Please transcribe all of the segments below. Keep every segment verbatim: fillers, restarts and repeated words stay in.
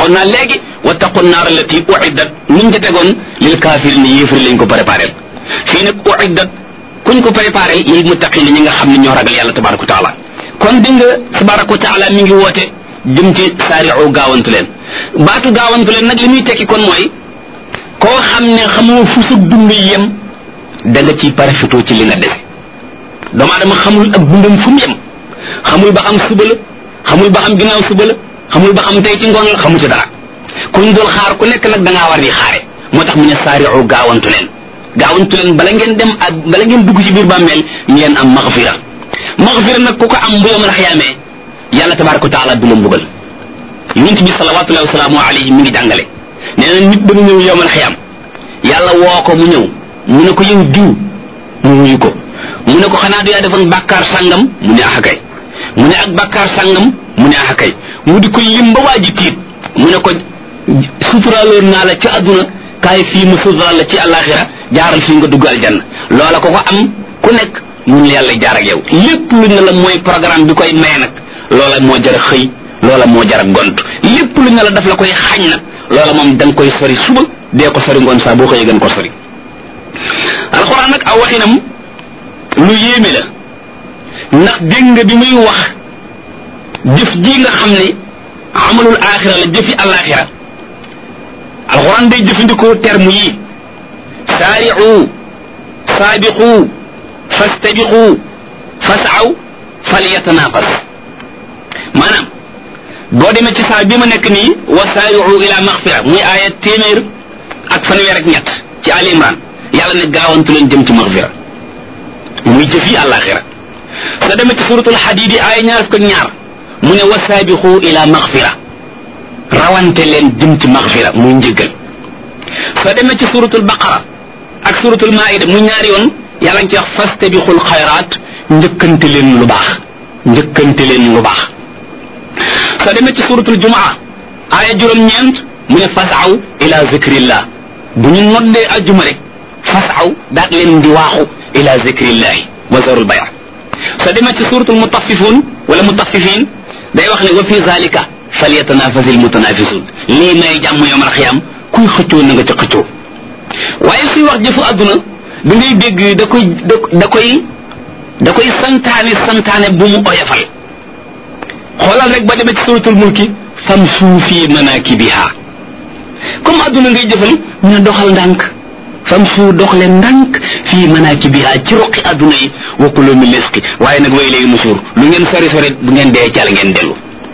waxoon naa léegi wattaqu naar allati uiddat nuñ ca tegoon lil kaafiriin yéefari lañ ko préparé fii nag uiddat kuñ ko préparé lil muttaqin ñi nga xam ne ñoo ragal yàlla tabaraka wa taala kon di nga tabaraka wa taala mi ngi woote jëm ci saari'u gaawantu leen baatu gaawantu leen nag li muy tekki kon mooy koo xam ne xamoo fu sa dund yem da nga ciy parafitoo ci li nga dese doomu aadama xamul ak dundam fu mu yem xamul ba xam suba la xamul ba xam ginnaaw suba la xamul ba xam tey ci ngoon la xamu ci dara kuñ dul xaar ku nekk nag da ngaa war di xaare moo tax mu ne saari'u gaawantu leen gaawantu leen bala ngeen dem ak bala ngeen dugg ci biir bàmmeel ngeen am maxfira maxfira nag ku ko am bu yawmal xiyaamee yàlla tabaraka wa taala du la mbugal yonent bi salawatullahi wa salaamu alayhi mi ngi jàngale nee na nit dana ñëw yawmal xiyaam yàlla woo ko mu ñëw mu ne ko yow diw mu wuyu ko mu ne ko xanaa du yaa defoon bàkkaar sàngam mu ne ax kay mu ne ak bàkkaar sàngam mu ne ax kay mu di ko lim ba waa ji tiit mu ne ko suturaaloon naa la ci àdduna kaay fii ma suturaal la ci àllaaxira jaaral fii nga dugg aljanna loola ko ko am ku nekk mun yàlla jaar ak yow lépp lu ne la mooy programme bi koy maye nag loola moo jar a xëy loola moo jar a gont lépp lu ne la daf la koy xañ nag loola moom da nga koy sori suba dee ko sori ngoon saa boo xëyee gën ko sori alxuraan nag aw waxinam lu yéeme la ndax dégg nga bi muy wax jëf ji nga xam ne amalul aaxira la jëfi alaaxira alxuraan day jëfandikoo terme yi saari'u saabiqu fastabiqu fasaw falyatanafas maanaam boo demee ci saa bi ma nekk nii wa saari'u ila maxfira muy aaya téeméer ak fanweer ak ñett ci Ali Imran yàlla ne gaawantu leen jëm ci maxfira muy jëfi àllaaxira soo demee ci suratul Hadiid aaya ñaar fukk ak ñaar mu ne wa saabiqu ila maxfira rawante leen jëm ci maxfira muy njëggal soo demee ci suratul Baqara ak suratul Maa'ida mu ñaari yoon yàlla ngi ci wax fastabiqul xayraat njëkkante leen lu baax njëkkante leen lu baax soo demee ci suratul Jumaa aaya juróom-ñeent mu ne fasaw ila zikrillah bu ñu noddee ajjuma rek fasaw daat leen di waaxu ila zikrillahi wa zarul bay' soo demee ci suratul mutaffifun wala mutaffifin day wax ne wa fi zalika falyatanafasil mutanafisun lii may jàmm yawmal xiyaam kuy xëccoo na nga ca xëccoo waaye suy wax jëfu àdduna da ngay dégg da koy da koy da koy santaane santaane bu mu oyofal xoolal rek ba demee ci suratul mulki famshu fi manakibiha comme àdduna ngay jëfal ñu ne doxal ndànk famshu dox leen ndànk fii manakibiha ci roqi àdduna yi wa kulu min rizqi waaye nag way léegi nusuur lu ngeen sori sori bu ngeen dee cal ngeen dellu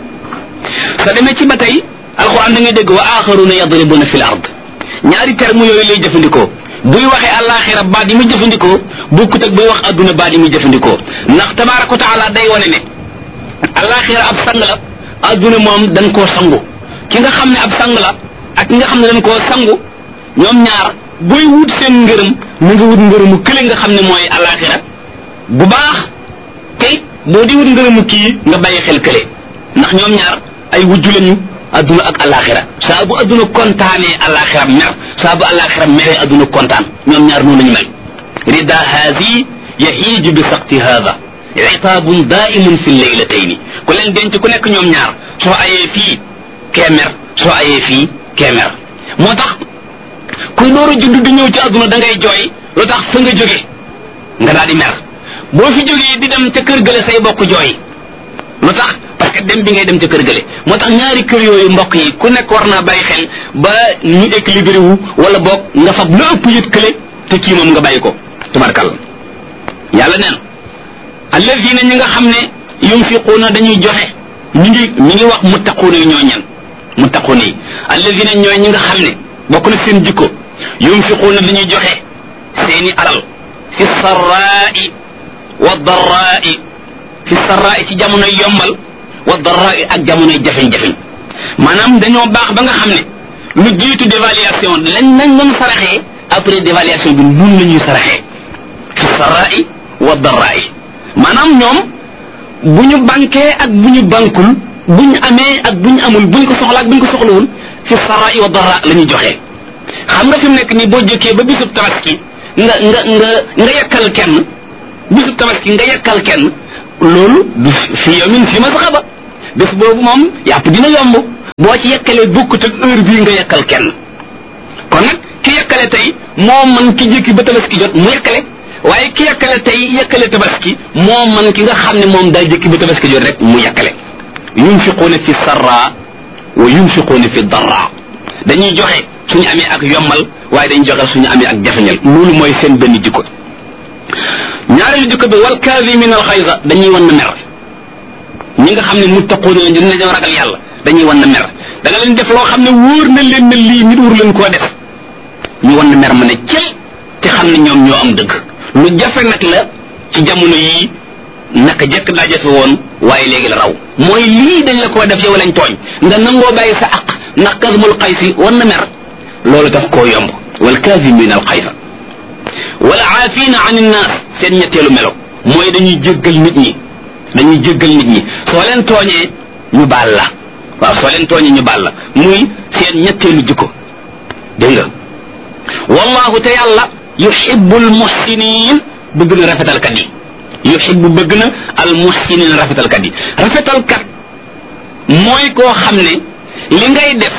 soo demee ci ba tey alquran da ngay dégg wa axaruna yadribuna fil ard ñaari terme yooyu lay jëfandikoo buy waxee àllaaxira baat yi muy jëfandikoo bokkut ak buy wax adduna baat yi muy jëfandikoo ndax tabaaraka wa taala day wane ne àllaaxira ab sang la adduna moom dañ koo sangu ki nga xam ne ab sang la ak ki nga xam ne dañ koo sangu ñoom ñaar booy wut seen ngërëm na nga wut ngërëmu kële nga xam ne mooy àllaaxira bu baax tey boo di wut ngërëmu kii nga bàyyi xel kële ndax ñoom ñaar ay wujju lañu adduna ak alaxira saa bu adduna kontaanee alaxira mer saa bu alaxira meree adduna kontaan ñoom ñaar noonu la ñu mel rida haadi yahiiju bi saqti haada itaabun daimun fi leylatayni ku leen denc ku nekk ñoom ñaar soo ayee fii kee mer soo ayee fii kee mer moo tax kuy door a judd di ñëw ci adduna da ngay jooy lu tax fa nga jóge nga daal di mer boo fi jógee di dem ca kër gële say bokk jooy lu tax parce que dem bi ngay dem ca kër gële moo tax ñaari kër yooyu mbokk yi ku nekk war naa bàyyi xel ba ñu équilibré wu wala boog nga fab la ëpp yët kële te kii moom nga bàyyi ko tubarkalla yàlla neen alladina ñi nga xam ne yunfiquuna dañuy joxe ñu ngi ñu ngi wax muttaquuna yi ñoo ñan muttaquuna yi alladina ñooy ñi nga xam ne bokk na seen jikko yunfiquuna dañuy joxe seeni alal fi sarraai wa darraai fi sarraai ci jamonoy yombal wa darraai ak jamonoy jafeñ-jafeñ maanaam dañoo baax ba nga xam ne lu jiitu dévaluation lañ nañ doon saraxee après dévaluation bi nun la ñuy saraxee fi sarraai wa darraai maanaam ñoom bu ñu banquee ak bu ñu bankul bu ñu amee ak bu ñu amul bu ñu ko soxla ak bu ñu ko soxlawul fi sarraai wa darraa la ñuy joxee xam nga fi mu nekk nii boo jëkkee ba bisub tabaski nga nga nga nga yekkal kenn bisub tabaski nga yekkal kenn loolu du fi yomin fi masxaba bés boobu moom yàpp dina yomb boo ci yekkalee bokkut ak heure bii nga yekkal kenn kon nag ki yekkale tey moo man ki jëkki ba tabaski jot mu yekkale waaye ki yekkale tey yekkale tabaski moo man ki nga xam ne moom daa jëkki ba tabaski jot rek mu yekkale yunfiquuna fi sarra wa yunfiquuna fi darra dañuy joxe suñu amee ak yombal waaye dañuy joxe suñu amee ak jafeñal loolu mooy seen benn jikko ñaareelu jikko bi wal kaazimiina al xayza dañuy wan na mer ñi nga xam ne muttaquuna lañ dina dañoo ragal yàlla dañuy wan na mer da nga leen def loo xam ne wóor na leen ne lii nit wóor leen koo def ñu wan na mer ma ne cel te xam ne ñoom ñoo am dëgg lu jafe nag la ci jamono yii naka jekk daa jafe woon waaye léegi la raw mooy lii dañ la koo def yow lañ tooñ nga nangoo bàyyi sa aq ndax kasmul xaysi wan na mer loolu tax koo yomb wal kaazimiina al xayza wal aafiina an innaas seen ñetteelu melo mooy dañuy jéggal nit ñi dañuy jéggal nit ñi soo leen tooñee ñu baal la waaw soo leen tooñee ñu baal la muy seen ñetteelu jikko dégg nga wallahu te yàlla yuhibbul muhsinin bëgg na rafetalkat yi yuhibbu bëgg na al muhsinin rafetalkat yi rafetalkat mooy koo xam ne li ngay def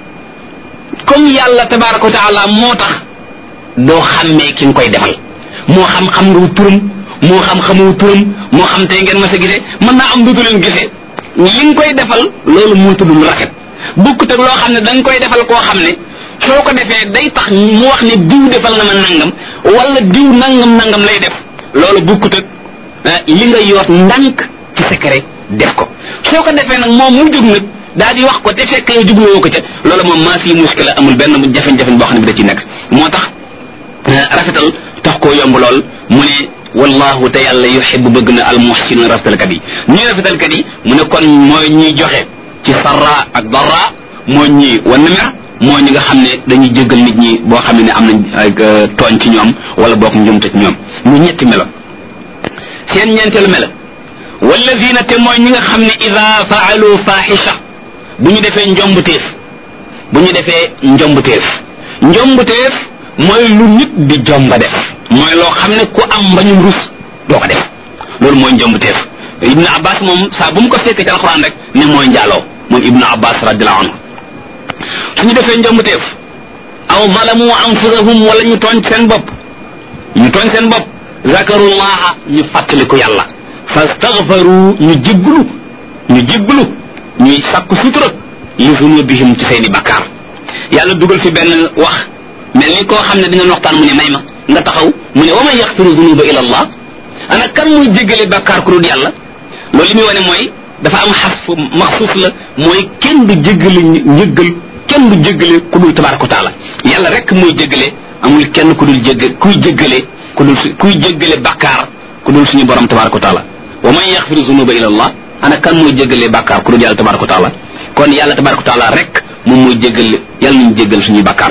comme yàlla tabaraka wa taala moo tax doo xàmmee ki nga koy defal moo xam xam nga wu turam moo xam xamoo turam moo xam tey ngeen ma sa gisee mën naa am duutu leen gisee li nga koy defal loolu moo tudd lu rafet bukkut ak loo xam ne da nga koy defal koo xam ne soo ko defee day tax mu wax ne diw defal na ma nangam wala diw nangam nangam lay def loolu bukkut ak li nga yoot ndànk ci secret def ko soo ko defee nag moom mu jóg nag daal di wax ko te fekk yow jubluwoo ko ca loolu moom maa fi muskila amul benn jafe-jafe boo xam ne bi da ci nekk moo tax rafetal tax koo yomb lool mu ne wallahu te yàlla yuhibbu bëgg na al muhsinin rafetalkat yi ñuy rafetalkat yi mu ne kon mooy ñuy joxe ci sarra ak darra mooy ñi wan na mer mooy ñi nga xam ne dañuy jéggal nit ñi boo xam ne am nañ ak tooñ ci ñoom wala boog njumte ci ñoom mu ñetti melo seen ñeenteelu melo wallazina te mooy ñi nga xam ne ida faalu fahisha bu ñu defee njombuteef bu ñu defee njombuteef njombuteef mooy lu nit di jomba def mooy loo xam ne ku am mbañum rus doo ko def loolu mooy njombuteef ibnu abbas moom saa bu mu ko fekkee ci alquran rek ne mooy njaaloo moom ibnu abbas radiallahu anhu suñu defee njombuteef aw zalamu anfusahum wala ñu tooñ seen bopp ñu tooñ seen bopp zakarullaha ñu fàttaliku yàlla fastaghfaru ñu jégglu ñu jégglu ñuy sàkku sutura li zunubihim ci seeni bakkaar yàlla dugal fi benn wax mel ni koo xam ne dina waxtaan mu ne may ma nga taxaw mu ne wa man yaxfiru zunuba ila allah ana kan muy jéggale bakkaar ku dul yàlla loolu li muy wane mooy dafa am xasf maxsuus la mooy kenn du jéggale njëggal kenn du jéggale ku dul tabaraka wa taala yàlla rek muy jéggale amul kenn ku dul jégg kuy jéggale ku dul kuy jéggale bakkaar ku dul suñu borom tabaraka wa taala wa man yaxfiru zunuba ila allah ana kan muy jéggale bakkaar ku dul yàlla tabaraka wa taala kon yàlla tabaraka wa taala rek moom muy jéggale yàlla nañu jéggal suñuy bakkaar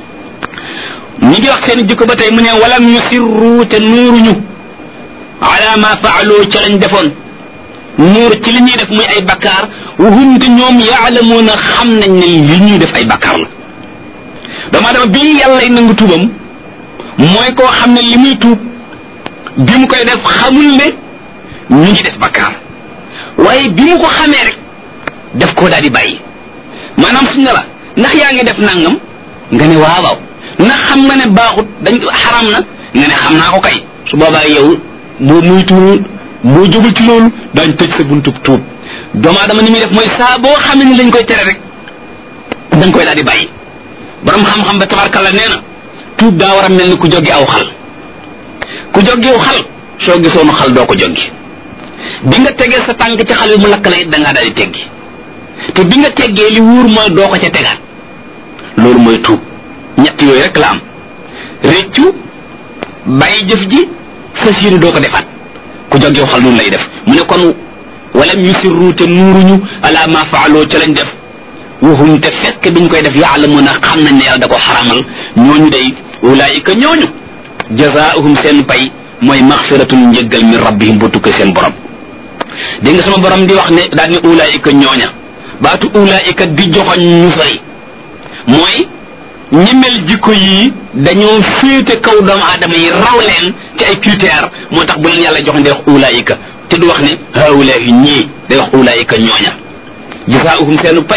ñi ngi wax seen jikko ba tey mu ne walam yusirru te nuuruñu ala ma faalu ca lañ defoon nuur ci li ñuy def muy ay bakkaar wahum te ñoom yaalamuuna xam nañ ne li ñuy def ay bakkaar la doomu aadama bii yàlla nangu tuubam mooy koo xam ne li muy tuub bi mu koy def xamul ne ñu ngi def bakkaar waaye bi mu ko xamee rek def koo daal di bàyyi maanaam suñ ne la ndax yaa ngi def nangam nga ne waaw waaw ndax xam nga ne baaxut dañ xaram na nga ne xam naa ko kay su boobaa yow boo muytuwul boo jógul ci loolu daañ tëj sa buntub tuub doomu adama ni muy def mooy saa boo xam ne ni lañ koy tere rek dañ koy daal di bàyyi borom xam-xam ba tabarkalla nee na tuub daa war a mel ni ku joggi aw xal ku joggi aw xal soo gisoonu xal doo ko joggi bi nga tegee sa tànk ci xal bi mu lakk la it da ngaa daal di teggi te bi nga teggee li wuur mooy doo ko ca tegaat loolu mooy tuub ñett yooyu rek la am réccu bàyyi jëf ji fas yéene doo ko defaat ku joggi aw xal noonu lay def mu ne kon walam yusirru te nuuruñu ala ma faaloo ca lañ def waxum te fekk biñ koy def yaalamuna xam nañ ne yàlla da ko xaramal ñooñu day ulaayika ñooñu jazaahum seen pay mooy maxfiratun njëggal min rabbihim bu tukkee seen borom dégg nga sama borom di wax ne daal ni ulaayika ñooña baatu ulaayika di joxoñ ñu sori mooy ñemel jikko yi dañoo féete kaw doomu aadama yi raw leen ci ay critères moo tax bu leen yàlla joxoñ day wax ulaayika te du wax ne haulaahi ñii day wax ulaayika ñooña jazaahum seenu pay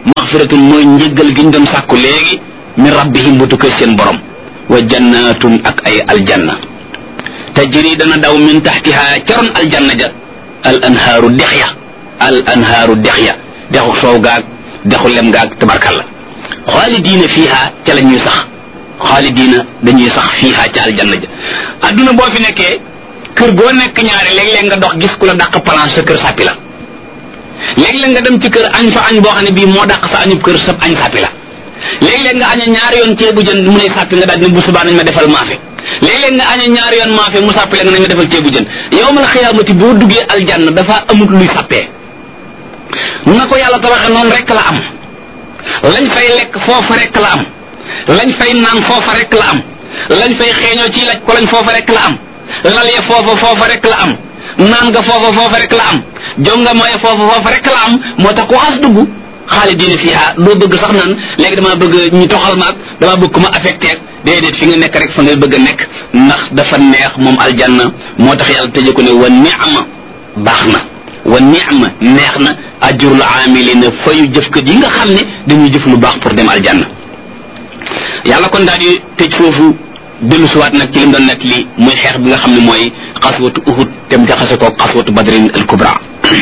maxfiratun mooy njëggal gi ñu doon sàkku léegi min rabbihim bu tukkee seen borom wa jannatun ak ay aljanna tajri dana daw min taxtiha caroon aljanna ja al anhaaru dex ya al anhaaru dex ya dexu soow gaag dexu lem gaag tabarkalla xaalidiina fiiha ca la ñuy sax xaalidiina dañuy sax fiiha ca aljanna ja adduna boo fi nekkee kër goo nekk ñaare léeg-léeg nga dox gis ku la dàq plan sa kër sàppi la léeg-léeg nga dem ci kër añ fa añ boo xam ne bii moo dàq sa añub kër sab añ sàppi la léeg-léeg nga aña ñaari yoon ceebu jën mu ne sàppi nga daal ne bu subaa nañ ma defal maafe léeg-léeg nga aña ñaari yoon maafe mu sàppi la nga nañ ma defal ceebu jën yawmal xiyaamati boo duggee aljanna dafa amut luy sàppee na ko yàlla tabaxe noonu rek la am lañ fay lekk foofa rek la am lañ fay naan foofa rek la am lañ fay xeeñoo ci laj ko lañ foofa rek la am lal ya foofa foofa rek la am naan nga foofa foofa rek la am jonga mooy foofa foofa rek la am moo tax ku xas dugg xaalidiina fiiha doo bëgg sax naan léegi damaa bëgg ñu toxal ma ak damaa bëgg ku ma affecté ak déedéet fi nga nekk rek fa ngay bëgg a nekk ndax dafa neex moom aljanna moo tax yàlla tëje ko ne wa ni'ma baax na wa ni'ma neex na ajrul aamilina fayu jëfkat yi nga xam ne dañuy jëf lu baax pour dem aljanna yàlla kon daal di tëj foofu dellu siwaat nag ci lim doon nekk li muy xeex bi nga xam ne mooy xaswatu uhud tem jaxase ko xaswatu badrin al kubra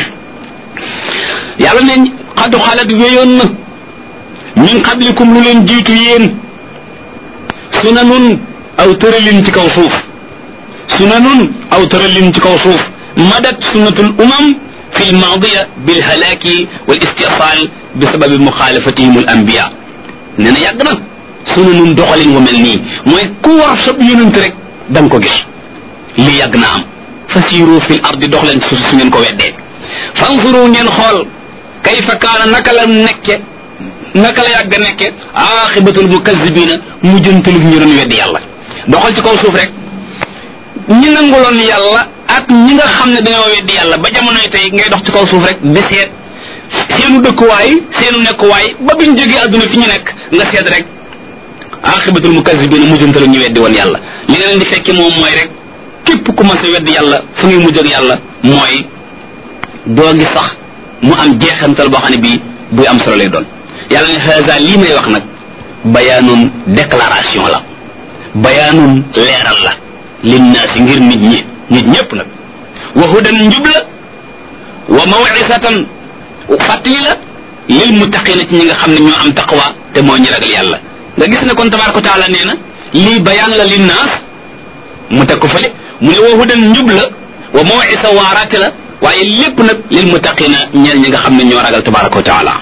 yàlla ne xadu xalat wéyoon na min qablikum lu leen jiitu yéen sunanun aw tëralin ci kaw suuf sunanun aw tëralin ci kaw suuf madat sunnatul umam fi lmaadiya bilhalaaki wal istisal bi sababi muxaalafatihim al anbiya nee na yàgg na sunanun doxalin wu mel nii mooy ku war sab yonent rek da nga ko gis lii yàgg na am fasiru fil ardi dox leen suuf su ngeen ko weddee fanzuru ngeen xool kayfa kaana naka la nekke naka la yàgg a nekke aaxibatul mukazzibina mujjantalu ñu doon weddi yàlla doxal ci kaw suuf rek ñi nanguloon yàlla ak ñi nga xam ne dañoo weddi yàlla ba jamonoy tey ngay dox ci kaw suuf rek di seet seenu dëkkuwaay seenu nekkuwaay ba biñ jógee adduna fi ñu nekk nga seet rek aaxibatul mukazzibina mujjantalu ñu weddi woon yàlla li nga leen di fekki moom mooy rek képp ku mas a weddi yàlla fu muy mujj ak yàlla mooy doo gis sax mu am jeexantal boo xam ne bii buy am solo lay doon yàlla ne haza lii may wax nag bayaanun déclaration la bayaanun leeral la linnaasi ngir nit ñi nit ñépp nag wa hudan njub la wa maw'izatan fàttali la lil muttaqina ci ñi nga xam ne ñoo am taqwa te moo ñi ragal yàlla nga gis ne kon tabaaraka wa taala nee na lii bayaan la linnaas mu teg ko fële mu ne wa hudan njub la wa maw'iza waaraate la waaye lépp nag lil muttaqina ñeel ñi nga xam ne ñoo ragal tabaraka wa taala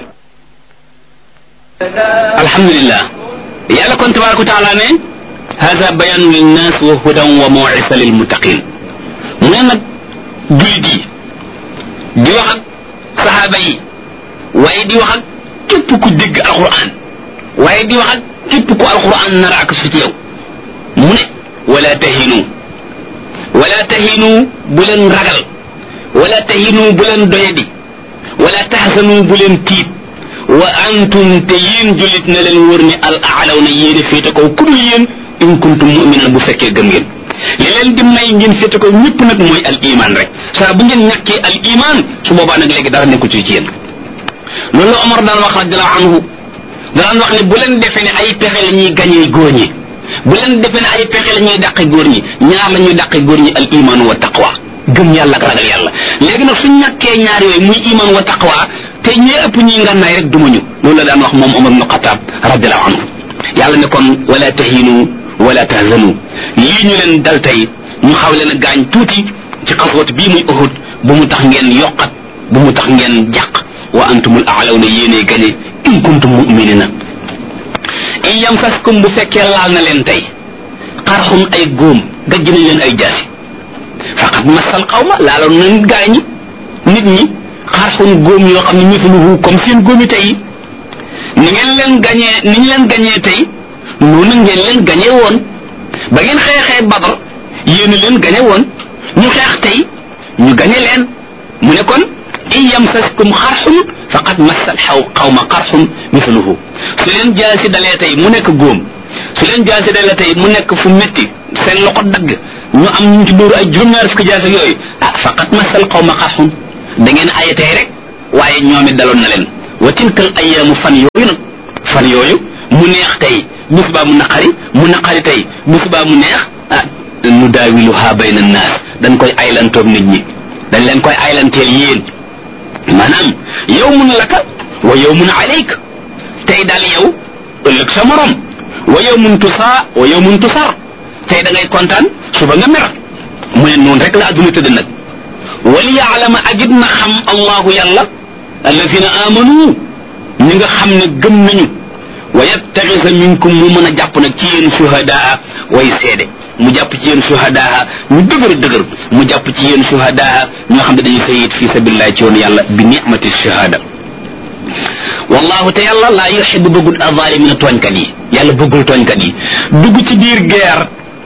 alhamdulillah yàlla kon tabaraka wa taala ne hada bayanu linnas wa hudan wa maw'isa lil muttaqin mu ne nag jullit yi di wax ak sahaaba yi waaye di wax ak képp ku dégg alquran waaye di wax ak képp ku alquran nar ak su ci yow mu ne wala tahinu wala tahinu bu leen ragal wala tahinu bu leen doyadi wala tahzanu bu leen tiit wa antum te yéen jullit na leen wër ne al aalaw na yéen a féete kaw ku dul yéen in kuntum mu'minin bu fekkee gëm ngeen li leen di may ngeen féete kaw ñëpp nag mooy al iman rek saa bu ngeen ñàkkee al iman su boobaa nag léegi dara nekku ci ci yéen loolu Omar daan wax radiallahu anhu daan wax ne bu leen defee ne ay pexe la ñuy gañee góor ñi bu leen defee ne ay pexe la ñuy dàqe góor ñi ñaar la ñuy dàqe góor ñi al iman wa taqwa gëm yàlla ak ragal yàlla léegi nag suñ ñàkkee ñaar yooyu muy iman wa taqwa te ñee ëpp ñuy ngànnaay rek dumañu loolu la daan wax moom Omar ibn Khattab radiallahu anhu yàlla ne kon wala tahinu wala tahzanu lii ñu leen dal tey ñu xaw leen a gaañ tuuti ci xaswat bii muy Uhud bu mu tax ngeen yokkat bu mu tax ngeen jàq wa antumul a'lawna yéenee gañe in kuntum mu'minina in yamsaskum bu fekkee laal na leen tey xarxun ay góom gajj nañ leen ay jaasi faqad masal xawma laaloon nañ gaañi nit ñi xarxun góom yoo xam ne misluhu comme seen góomi tey ni ngeen leen gañee ni ñu leen gañee tey noonu ngeen leen gañee woon ba ngeen xeexee Badr yéen a leen gañe woon ñu xeex tey ñu gañe leen mu ne kon in yamsaskum xarxun faqad massal xaw xawma xarxun misluhu su leen jaasi dalee tey mu nekk góom su leen jaasi dalee tey mu nekk fu metti seen loxo dagg ñu am ñu ci dóoru ay juróom-ñaar fukki jaasi yooyu ah faqad massal xawma xarxun da ngeen ay tey rek waaye ñoom it daloon na leen wa tilkal ayaamu fan yooyu nag fan yooyu mu neex tey bu subaa mu naqari mu naqari tey bu subaa mu neex ah nu daawiluha bayna naas dañ koy aylantoog nit ñi dañ leen koy aylanteel yéen maanaam yawmun laka wa yawmun alayk tey daal yow ëllëg sa morom wa yawmun tusaa wa yawmun tusar tey da ngay kontaan suba nga mer mu ne noonu rek la adduna tëdd nag wali yaalama agit na xam allahu yàlla alladina amanu ñi nga xam ne gëm nañu wa yattaxisa minkum mu mën a jàpp nag ci yéen shuhadaa way seede mu jàpp ci yéen shuhadaa ñu dëgër dëgër mu jàpp ci yéen shuhadaa ñoo xam ne dañuy sayid fi sabilillah ci yoonu yàlla bi nicmati shahada wallahu te yàlla laa yuxibu bëggul azalimina tooñkat yi yàlla bëggul tooñkat yi dugg ci biir guerre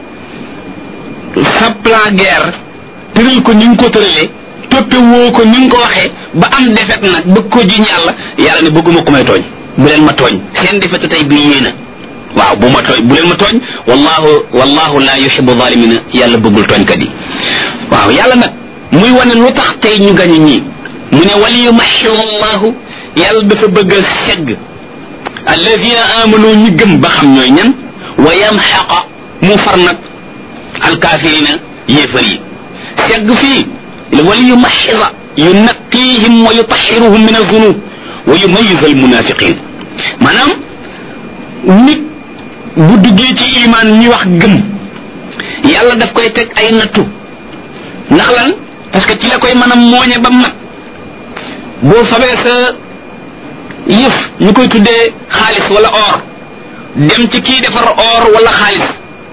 sa plan guerre tëral ko ni nga ko tëralee toppe woo ko ni nga ko waxee ba am defet nag bëgg ko jiñ yàlla yàlla ne bëgguma ko may tooñ bu leen ma tooñ seen defetu tey bii yéena waaw bu ma tooñ bu leen ma tooñ wallahu wallahu la yuhibu zalimina yàlla bëggul tooñkat yi waaw yàlla nag muy wane lu tax tey ñu gañu ñii mu ne wali yumaxiu allahu yàlla dafa bëgg a segg alladina amanu ñi gëm ba xam ñooy ñan wa yamxaqa mu far nag alkaafirina yéefar yi segg fii wali yumaxida yunaqihim wa yutaxiruhum min azunub wa yumayiz almunafiqin maanaam nit bu duggee ci iman ñi wax gëm yàlla daf koy teg ay nattu ndax lan parce que ci la koy mën a mooñe ba mat boo fabee sa yëf ñu koy tuddee xaalis wala or dem ci kii defar or wala xaalis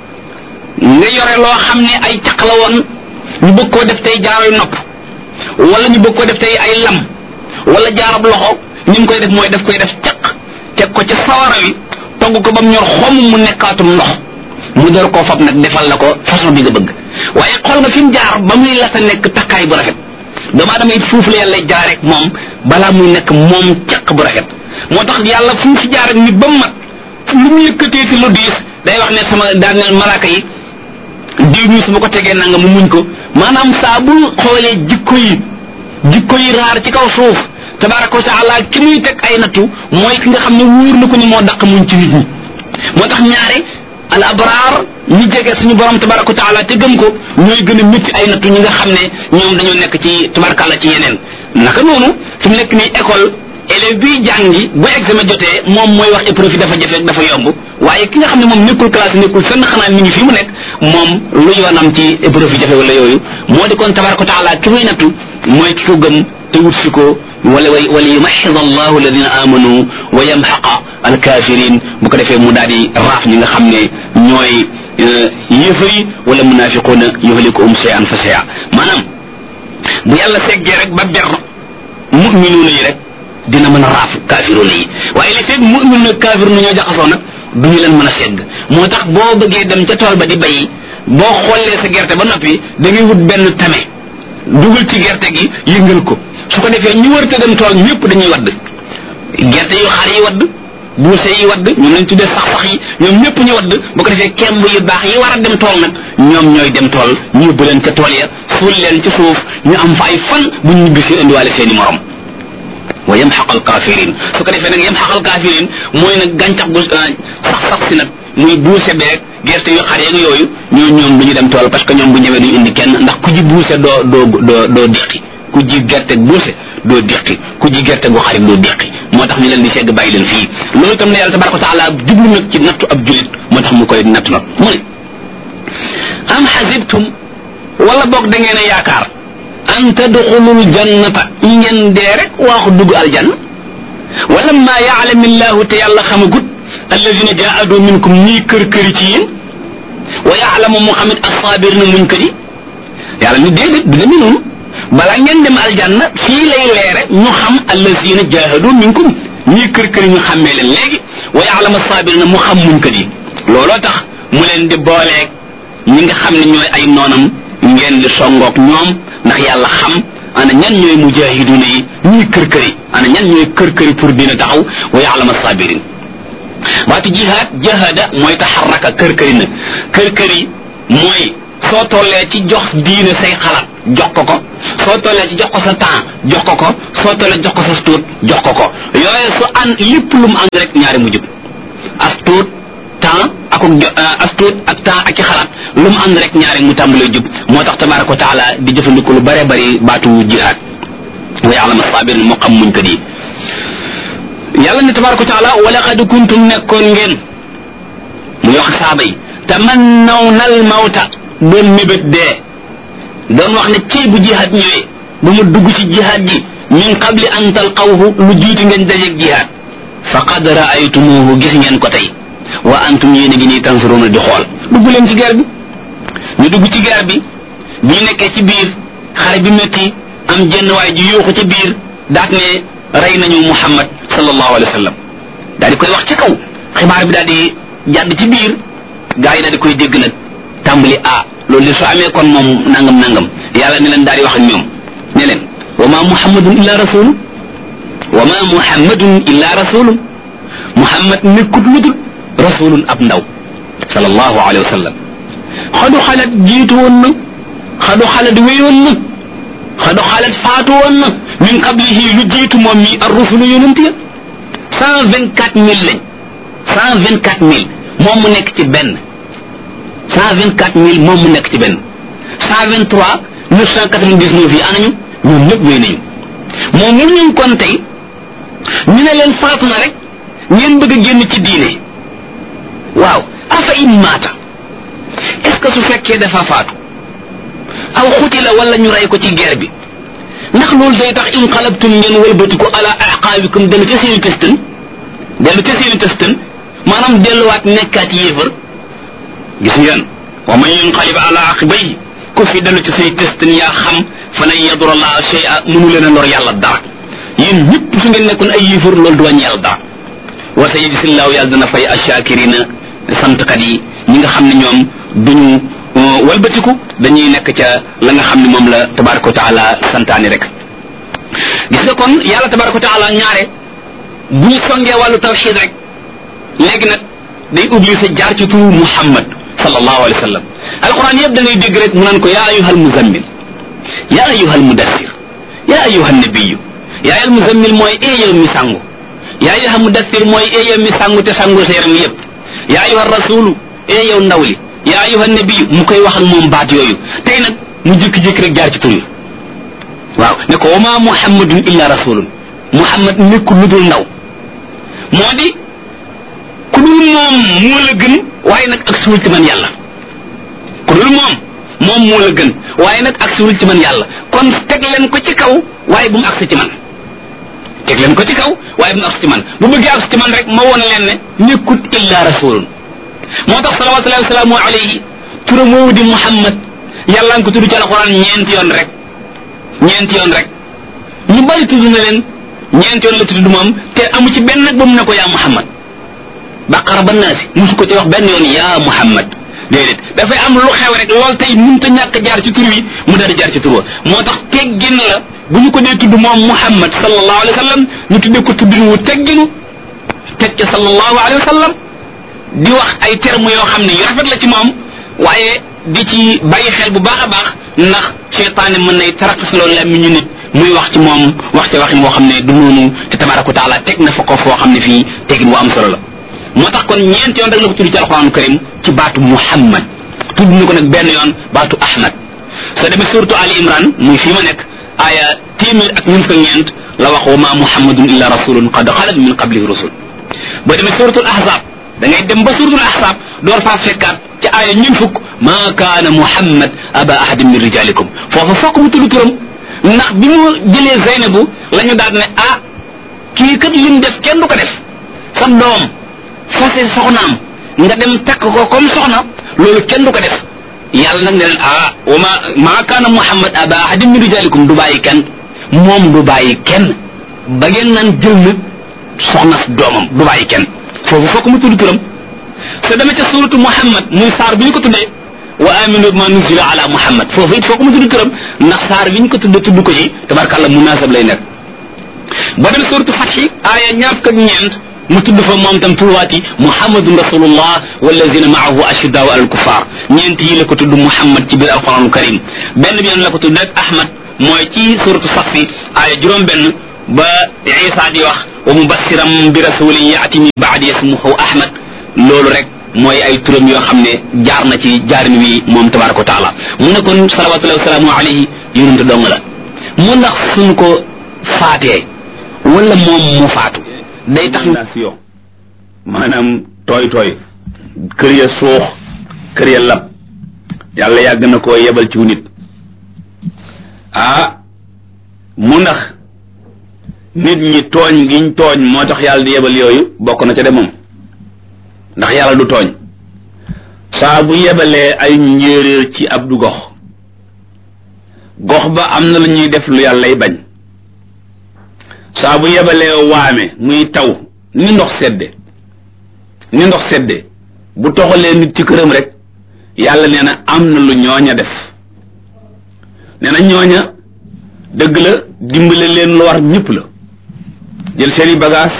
nga yore loo xam ne ay caq la woon ñu bëgg koo def tey jaaroy nopp wala ñu bëgg koo def tey ay lam wala jaarab loxo ni mu koy def mooy daf koy def caq teg ko ci sawara wi togg ko ba mu ñor xomm mu nekkaatum ndox mu door koo fab nag defal la ko façon bi nga bëgg waaye xool nga fi mu jaar ba muy la sa nekk takkaay bu rafet doomu aadama it foofu la yàlla jaar rek moom balaa muy nekk moom caq bu rafet moo tax yàlla fu mu fi jaar ak nit ba mu mat lu mu yëkkatee ci lu diis day wax ne sama daan ne malaaka yi diw ñu su ma ko tegee nanga mu muñ ko maanaam saa bu xoolee jikko yi jikko yi raar ci kaw suuf tabaraka wa taala ki muy teg ay nattu mooy ki nga xam ne wóor na ko ni moo daq muñ ci nit ñi moo tax ñaare al abraar ñi jege suñu borom tabaraka wa taala te gëm ko ñooy gën a métti ay nattu ñi nga xam ne ñoom dañoo nekk ci tabarakàlla ci yeneen naka noonu fi mu nekk nii école élève biy jàngi bu examen jotee moom mooy wax épreuve yi dafa jafe dafa yomb waaye ki nga xam ne moom nekkul classe nekkul fenn xanaa mi ngi fi mu nekk moom lu yoonam ci épreuve yi jafe wala yooyu moo di kon tabaraka wa taala ki muy nattu mooy ki ko gëm te wut si ko wala wala yumaxid allahu alladina amanu wa yamxaqa alkafirin bu ko defee mu daal di raaf ñi nga xam ne ñooy yéefar yi wala munafiquna yuhlikuhum shay'an fa shay'a maanaam bu yàlla seggee rek ba ber muminuuna yi rek dina mën a raaf kaafiruuna yi waaye li fekk mumin nag kaafiruuna ñoo jaxasoo nag duñu leen mën a segg moo tax boo bëggee dem ca tool ba di bay boo xollee sa gerte ba noppi da ngay wut benn tame dugal ci gerte gi yëngal ko su ko defee ñu wërte dem tool ñëpp dañuy wadd gerte yu xar yi wadd buuse yi wadd ñoom lañ tuddee sax sax yi ñoom ñëpp ñu wadd bu ko defee kemb yu baax yi war a dem tool nag ñoom ñooy dem tool ñu yóbbu leen ca tool ya suul leen ci suuf ñu am fa ay fan bu ñu ñibbisi indiwaale seeni morom wa yamxaqal kafirin su ko defee nag yamxaqal kafirin mooy nag gàncax gu sax sax si nag muy buuse beeg gerte yu xar yeeg yooyu ñoo ñoom du ñu dem tool parce que ñoom bu ñëwee duñu indi kenn ndax ku ji buuse doo doo doo doo diqi ku ji gerte buuse doo diqi ku ji gerte gu xarit doo diqi moo tax ñu leen di segg bàyyi leen fii loolu itam ne yàlla tabaraka wa taala jublu nag ci nattu ab julit moo tax mu koy nattu nag mu ne am xasibtum wala boog da ngeen a yaakaar an tadxulul jannata ngeen dee rek waaxu dugg aljanna wala ma yaalami llahu te yàlla xamagut alladina jaadu minkum ñii kër këri ci yéen wa yaalamu mu xamit assaabir na muñ kër yi yàlla ni déedéet du demee noonu balaa ngeen dem aljanna fii lay leere ñu xam alladina jaahadu minkum ñii kër këri ñu xàmmee leen léegi wa yaalamu assaabir na mu xam muñ kër yi looloo tax mu leen di booleeg ñi nga xam ne ñooy ay noonam ngeen di songoog ñoom ndax yàlla xam ana ñan ñooy mujahiduna yi ñii kër këri ana ñan ñooy kër këri pour dina taxaw wa yaalamu assabirin baatu jihaad jahada mooy taxarraka kër këri na kër këri mooy soo tollee ci jox diine say xalaat jox ko ko soo tollee ci jox ko sa temps jox ko ko soo tollee jox ko sa tuut jox ko ko yooyu su an lépp lu mu ànd rek ñaari mu jub as tuut temps ak as tuut ak temps ak i xalaat lu mu ànd rek ñaari mu tàmbalee jub moo tax tabaraka wa taala di jëfandiku lu bare bari baatu jihaad wa ya'lamu as-sabirin moo xam muñ ko di yàlla ne tabaraka wa taala wa laqad kuntum nekkoon ngeen mu wax saaba yi tamannawna al-mawta doon mébét dee doon wax ne cey bu jihaad ñëwee bu mu dugg ci jihaad ji min qabli an talqawhu lu jiitu ngeen dajeeg jihaad faqad ra'aytumuhu gis ngeen ko tey wa antum yéen a ngi nii tanzuruna di xool dugg leen ci guerre bi ñu dugg ci guerre bi bi ñu nekkee ci biir xare bi métti am jenn waay ji yuuxu ci biir daat ne rey nañu Muhammad sallallahu alayhi wa sallam daal di koy wax ci kaw xibaar bi daal di jàdd ci biir gaa yi daal di koy dégg nag tàmbali ah loolu li su amee kon moom nangam nangam yàlla ne leen daal di wax ak ñoom ne leen wa ma muhammadun illa rasulun wa ma muhammadun illa rasulun muhammad nekkut ludul rasulun ab ndaw sallallahu alayhi wa sallam xadu xalat jiitu woon na xadu xalat wéyoon na xadu xalat faatu woon na min qablihi lu jiitu moom mi ar rusulu yonent ya cent vingt quatre mille lañ cent vingt quatre mille moom mu nekk ci benn cent vingt quatre mille moom mu nekk ci benn cent vingt trois neuf cent quatre vingt dix neuf yi anañu ñoom ñëpp wéy nañu moom mu ñu kon tey ñu ne leen faatu na rek ngeen bëgg a génn ci diine waaw afa in maata est-ce que su fekkee dafa faatu aw xutila wala ñu rey ko ci guerre bi ndax loolu day tax inqalabtum ngeen wëlbatiku ala aqaabikum dellu ca seeni tëstan dellu ca seeni tëstan maanaam delluwaat nekkaat yéefar gis ngeen wa man yanqalib ala aqibayhi ku fi dellu ci say tëstan yaa xam fa lan yadura allah shay'a mënu leen a lor yàlla dara yéen ñëpp su ngeen nekkoon ay yéefar loolu du wàññi yàlla dara wa sayajzillahu yàlla dana fay ashakirina santkat yi ñi nga xam ne ñoom duñu walbatiku dañuy nekk ca la nga xam ne moom la tabaraka wa taala santaani rek gis nga kon yàlla tabaraka wa taala ñaare bu ñu songee wàllu tawxid rek léegi nag day obligé jaar ci turu Muhammad sallallahu alayhi wa sallam alquran yëpp da ngay dégg rek mu naan ko yaa ayyuhal muzammil yaa ayyuhal mudassir yaa ayyuhan nabiyyu yaa ayyuhal muzammil mooy ee yow mi sangu yaa ayyuhal mudassir mooy ee yow mi sangu te sangu sa yaram yëpp yaa ayyuhar rasulu ee yow ndaw li yaa ayyuhan nabiyyu mu koy wax ak moom baat yooyu tey nag mu jékki-jékki rek jaar ci tur yi waaw ne ko wa ma muhammadun illa rasulun muhammad nekkul lu dul ndaw moo di ku dul moom moo la gën waaye nag ak suul ci man yàlla ku dul moom moom moo la gën waaye nag ak suul ci man yàlla kon teg leen ko ci kaw waaye bu mu agsi ci man teg leen ko ci kaw waaye bu mu agsi ci man bu bëggee agsi ci man rek ma woon leen ne nekkut illa rasulun moo tax salawatullahi wasalaamu alayhi turam woowu di muhammad yàlla nga ko tudd ci alquran ñeenti yoon rek ñeenti yoon rek ñu bari tudd na leen ñeenti yoon la tudd moom te amu ci benn nag ba mu ne ko yaa muhammad baqara ba naasi musu ko ci wax benn yoon yaa muhammad déedéet dafay am lu xew rek lool tey mënut a ñàkk jaar ci tur wi mu daal di jaar ci tur wa moo tax teggin la bu ñu ko dee tudd moom muhammad sallallahu alayhi wa sallam ñu tuddee ko tuddin wu tegginu teg ca sallallahu alayhi wa sallam di wax ay termes yoo xam ne yu rafet la ci moom waaye di ci bàyyi xel bu baax a baax ndax seytaane mën nay taraxas loolu la mi ñu nit muy wax ci moom wax ca waxin woo xam ne du noonu te tabaraka wa taala teg na fa ko foo xam ne fii tegin bu am solo la moo tax kon ñeenti yoon rek la ko tudd ci alquran karim ci baatu muhammad tudd na ko nag benn yoon baatu ahmad soo demee suratu ali imran muy fii ma nekk aaya téeméer ak ñun fukk ñeent la wax wa ma muhammadun illa rasulun qad xalat min qablihi rusul boo demee suratul ahzab da ngay dem ba suratul ahzab door faa fekkaat ci aaya ñun fukk ma kaana muhammad aba ahadin min rijalikum foofu fokk mu tudd turam ndax bi mu jëlee zeynabu la ñu daal ne ah kii kat lim def kenn du ko def sa doom fase soxnaam nga dem takk ko comme soxna loolu kenn du ko def yàlla nag ne leen ah wa ma maa kaana muhammad aba ahadin min rijalikum du bàyyi kenn moom du bàyyi kenn ba ngeen naan jël na soxna doomam du bàyyi kenn foofu fokk mu tudd turam soo demee ca suratu muhammad muy saar bi ñu ko tuddee wa aminu ma nuzila ala muhammad foofu it fokk mu tudd turam ndax saar bi ñu ko tuddee tudd ko ci tabarkàlla munasab lay nekk ba dem suratu fatxi aaya ñaar fukk ak ñeent mu tudd fa moom tam tuwaati muhammadun rasulullah wallazina maahu ashiddaau alal kuffar ñeent yi la ko tudd muhammad ci biir alquranul karim benn bi yoon la ko tudd rek ahmad mooy ci suratu safi aaya juróom benn ba Isa di wax wa mubassiram bi rasulin yaati min baadi ismuhu ahmad loolu rek mooy ay turam yoo xam ne jaar na ci jaarin wi moom tabaraka wa taala mu ne kon salawatullahi wa salaamu alayhi yonente dong la mu ndax suñ ko faatee wala moom mu faatu day tax nation maanaam tooy tooy kër ya suux kër ya lab yàlla yàgg na koo yebal ci nit ah mu ndax nit ñi tooñ giñ tooñ moo tax yàlla di yebal yooyu bokk na ca de moom ndax yàlla du tooñ saa bu yebalee ay njéeréer ci ab du gox gox ba am na lu ñuy def lu yàllay bañ saa bu yebalee waame muy taw ni ndox sedde ni ndox sedde bu toxalee nit ci këram rek yàlla nee na am na lu ñooña def nee na ñooña dëgg la dimbale leen lu war ñëpp la jël seeni bagage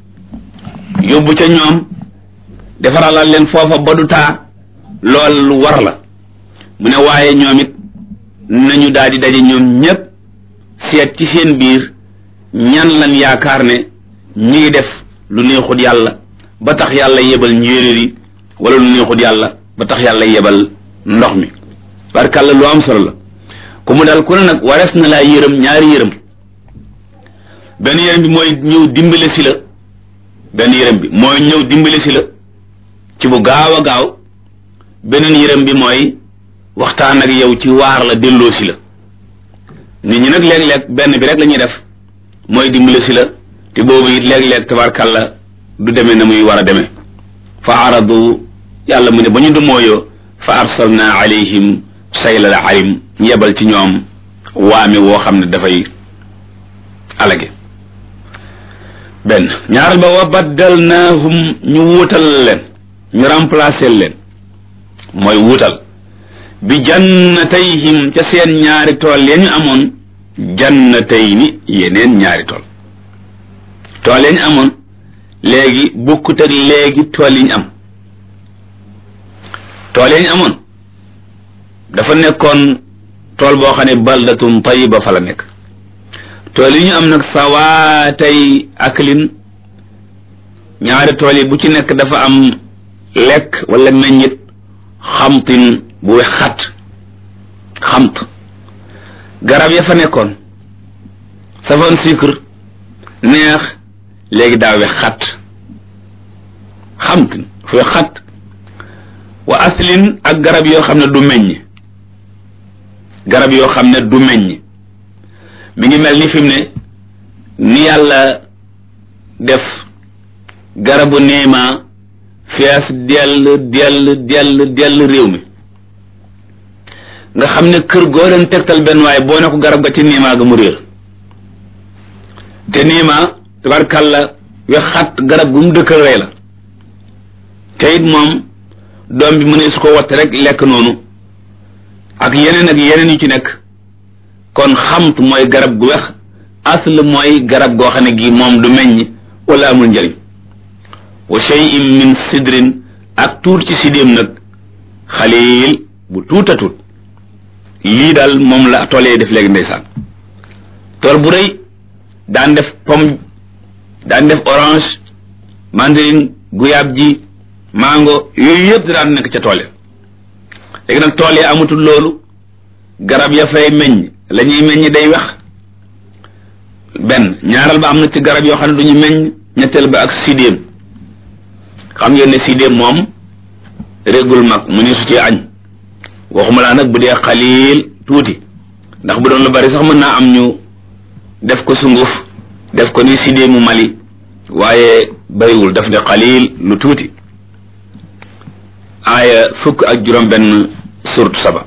yóbbu ca ñoom defaralal leen foofa ba du taa lool lu war la mu ne waaye ñoom it nañu daal di daje ñoom ñépp seet ci seen biir ñan lan yaakaar ne ñi ngi def lu neexut yàlla ba tax yàlla yebal njéeréer yi wala lu neexut yàlla ba tax yàlla yebal ndox mi barkàlla lu am solo la ku mu dal ku ne nag warees na laa yërëm ñaari yërëm benn yërëm bi mooy ñëw dimbale si la benn yërëm bi mooy ñëw dimbale si la ci bu gaaw a gaaw beneen yërëm bi mooy waxtaan ak yow ci waar la delloo si la nit ñi nag léeg-léeg benn bi rek la ñuy def mooy dimbale si la te boobu it léeg-léeg tabarkàlla du demee na muy war a demee fa aradu yàlla mu ne ba ñu dumooyoo fa arsalna alayhim saylal arim yebal ci ñoom waame woo xam ne dafay alage benn ñaaral ba wa baddalnaahum ñu wuutal leen ñu remplacer leen mooy wuutal bi jannatayhim ca seen ñaari tool ya ñu amoon jannatayni yeneen ñaari tool tool ya ñu amoon léegi bokkut ak léegi tool yi ñu am tool ya ñu amoon dafa nekkoon tool boo xam ne baldatun tayiba fa la nekk tool yi ñu am nag sawaatay aklin ñaari tool yi bu ci nekk dafa am lekk wala meññit xamtin bu wex xat xamt garab ya fa nekkoon safoon sucre neex léegi daa wex xat xamtin fu wex xat wa aslin ak garab yoo xam ne du meññ garab yoo xam ne du meññ mi ngi mel ni fi mu ne ni yàlla def garabu niima fees dell dell dell dell réew mi nga xam ne kër goo leen tegtal benn waaye boo ne ko garab ga ci niima ga mu réer te niima tabarkàlla wex xat garab gu mu dëkkal rey la te it moom doom bi mu ne su ko watte rek lekk noonu ak yeneen ak yeneen yu ci nekk kon xamt mooy garab gu wex asl mooy garab goo xam ne gi moom du meññ wala amul njëriñ wa shay'in min sidrin ak tuut ci sidéem nag xaliil bu tuuta tuut lii daal moom la toolee def léegi ndeysaan tool bu rëy daan def pomme daan def orange mandarine guyaab ji mango yooyu yëpp daan nekk ca tool ya léegi nag tool ya amatul loolu garab ya fay meññ la ñuy meññ day wex benn ñaaral ba am na ci garab yoo xam ne du ñu meññ ñetteel ba ak sidéem xam ngeen ne sidéem moom régul mag mu ni su ci añ waxuma laa nag bu dee xaliil tuuti ndax bu doon lu bari sax mën naa am ñu def ko sunguf def ko ni sidéemu Mali waaye bariwul daf ne xaliil lu tuuti aaya fukk ak juróom benn surtu saba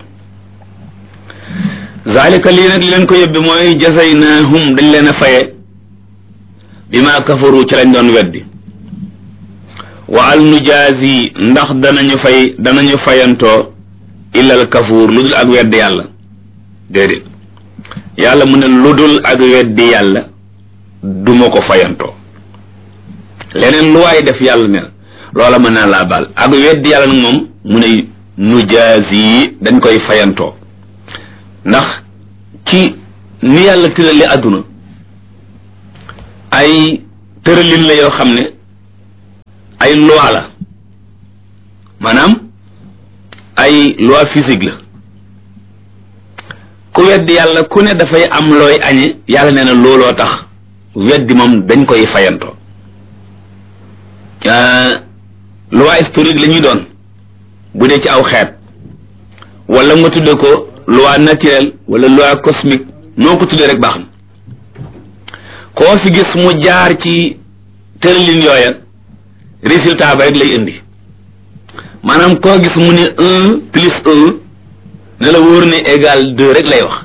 zalika lii nag li leen ko yóbbi mooy jazaynahum dañ leen a faye bi ma kafaru ci lañ doon weddi wa al nujaazi ndax danañu fay danañu fayantoo illal kafuur lu dul ak weddi yàlla déedéet yàlla mu ne lu dul ak weddi yàlla duma ko fayantoo leneen lu waay def yàlla ne loola mën naa laa baal ak weddi yàlla nag moom mu ne nujaazi dañ koy fayantoo ndax ci ni yàlla tërali àdduna ay tëralin la yoo xam ne ay loi la maanaam ay loi physique la ku weddi yàlla ku ne dafay am looy añe yàlla nee na looloo tax weddi moom dañ koy fayantoo loi historique la ñuy doon bu dee ci aw xeet wala nga tudde ko loi naturelle wala loi cosmique noo ko tuddee rek baax na koo fi gis mu jaar ci tëralin yooya résultat ba rek lay indi maanaam koo gis mu ne un plus un ne la wóor ne égal deux rek lay wax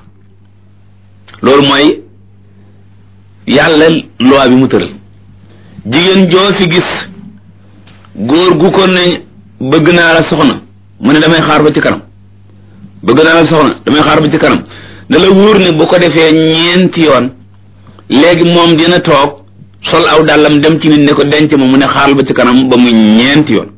loolu mooy yàlla loi bi mu tëral jigéen joo fi gis góor gu ko ne bëgg naa la soxna mu ne damay xaar ba ci kanam bëgg naa la soxna damay xaar ba ci kanam ne la wóor ne bu ko defee ñeenti yoon léegi moom dina toog sol aw dàllam dem ci nit ne ko denc ma mu ne xaaral ba ci kanam ba muy ñeenti yoon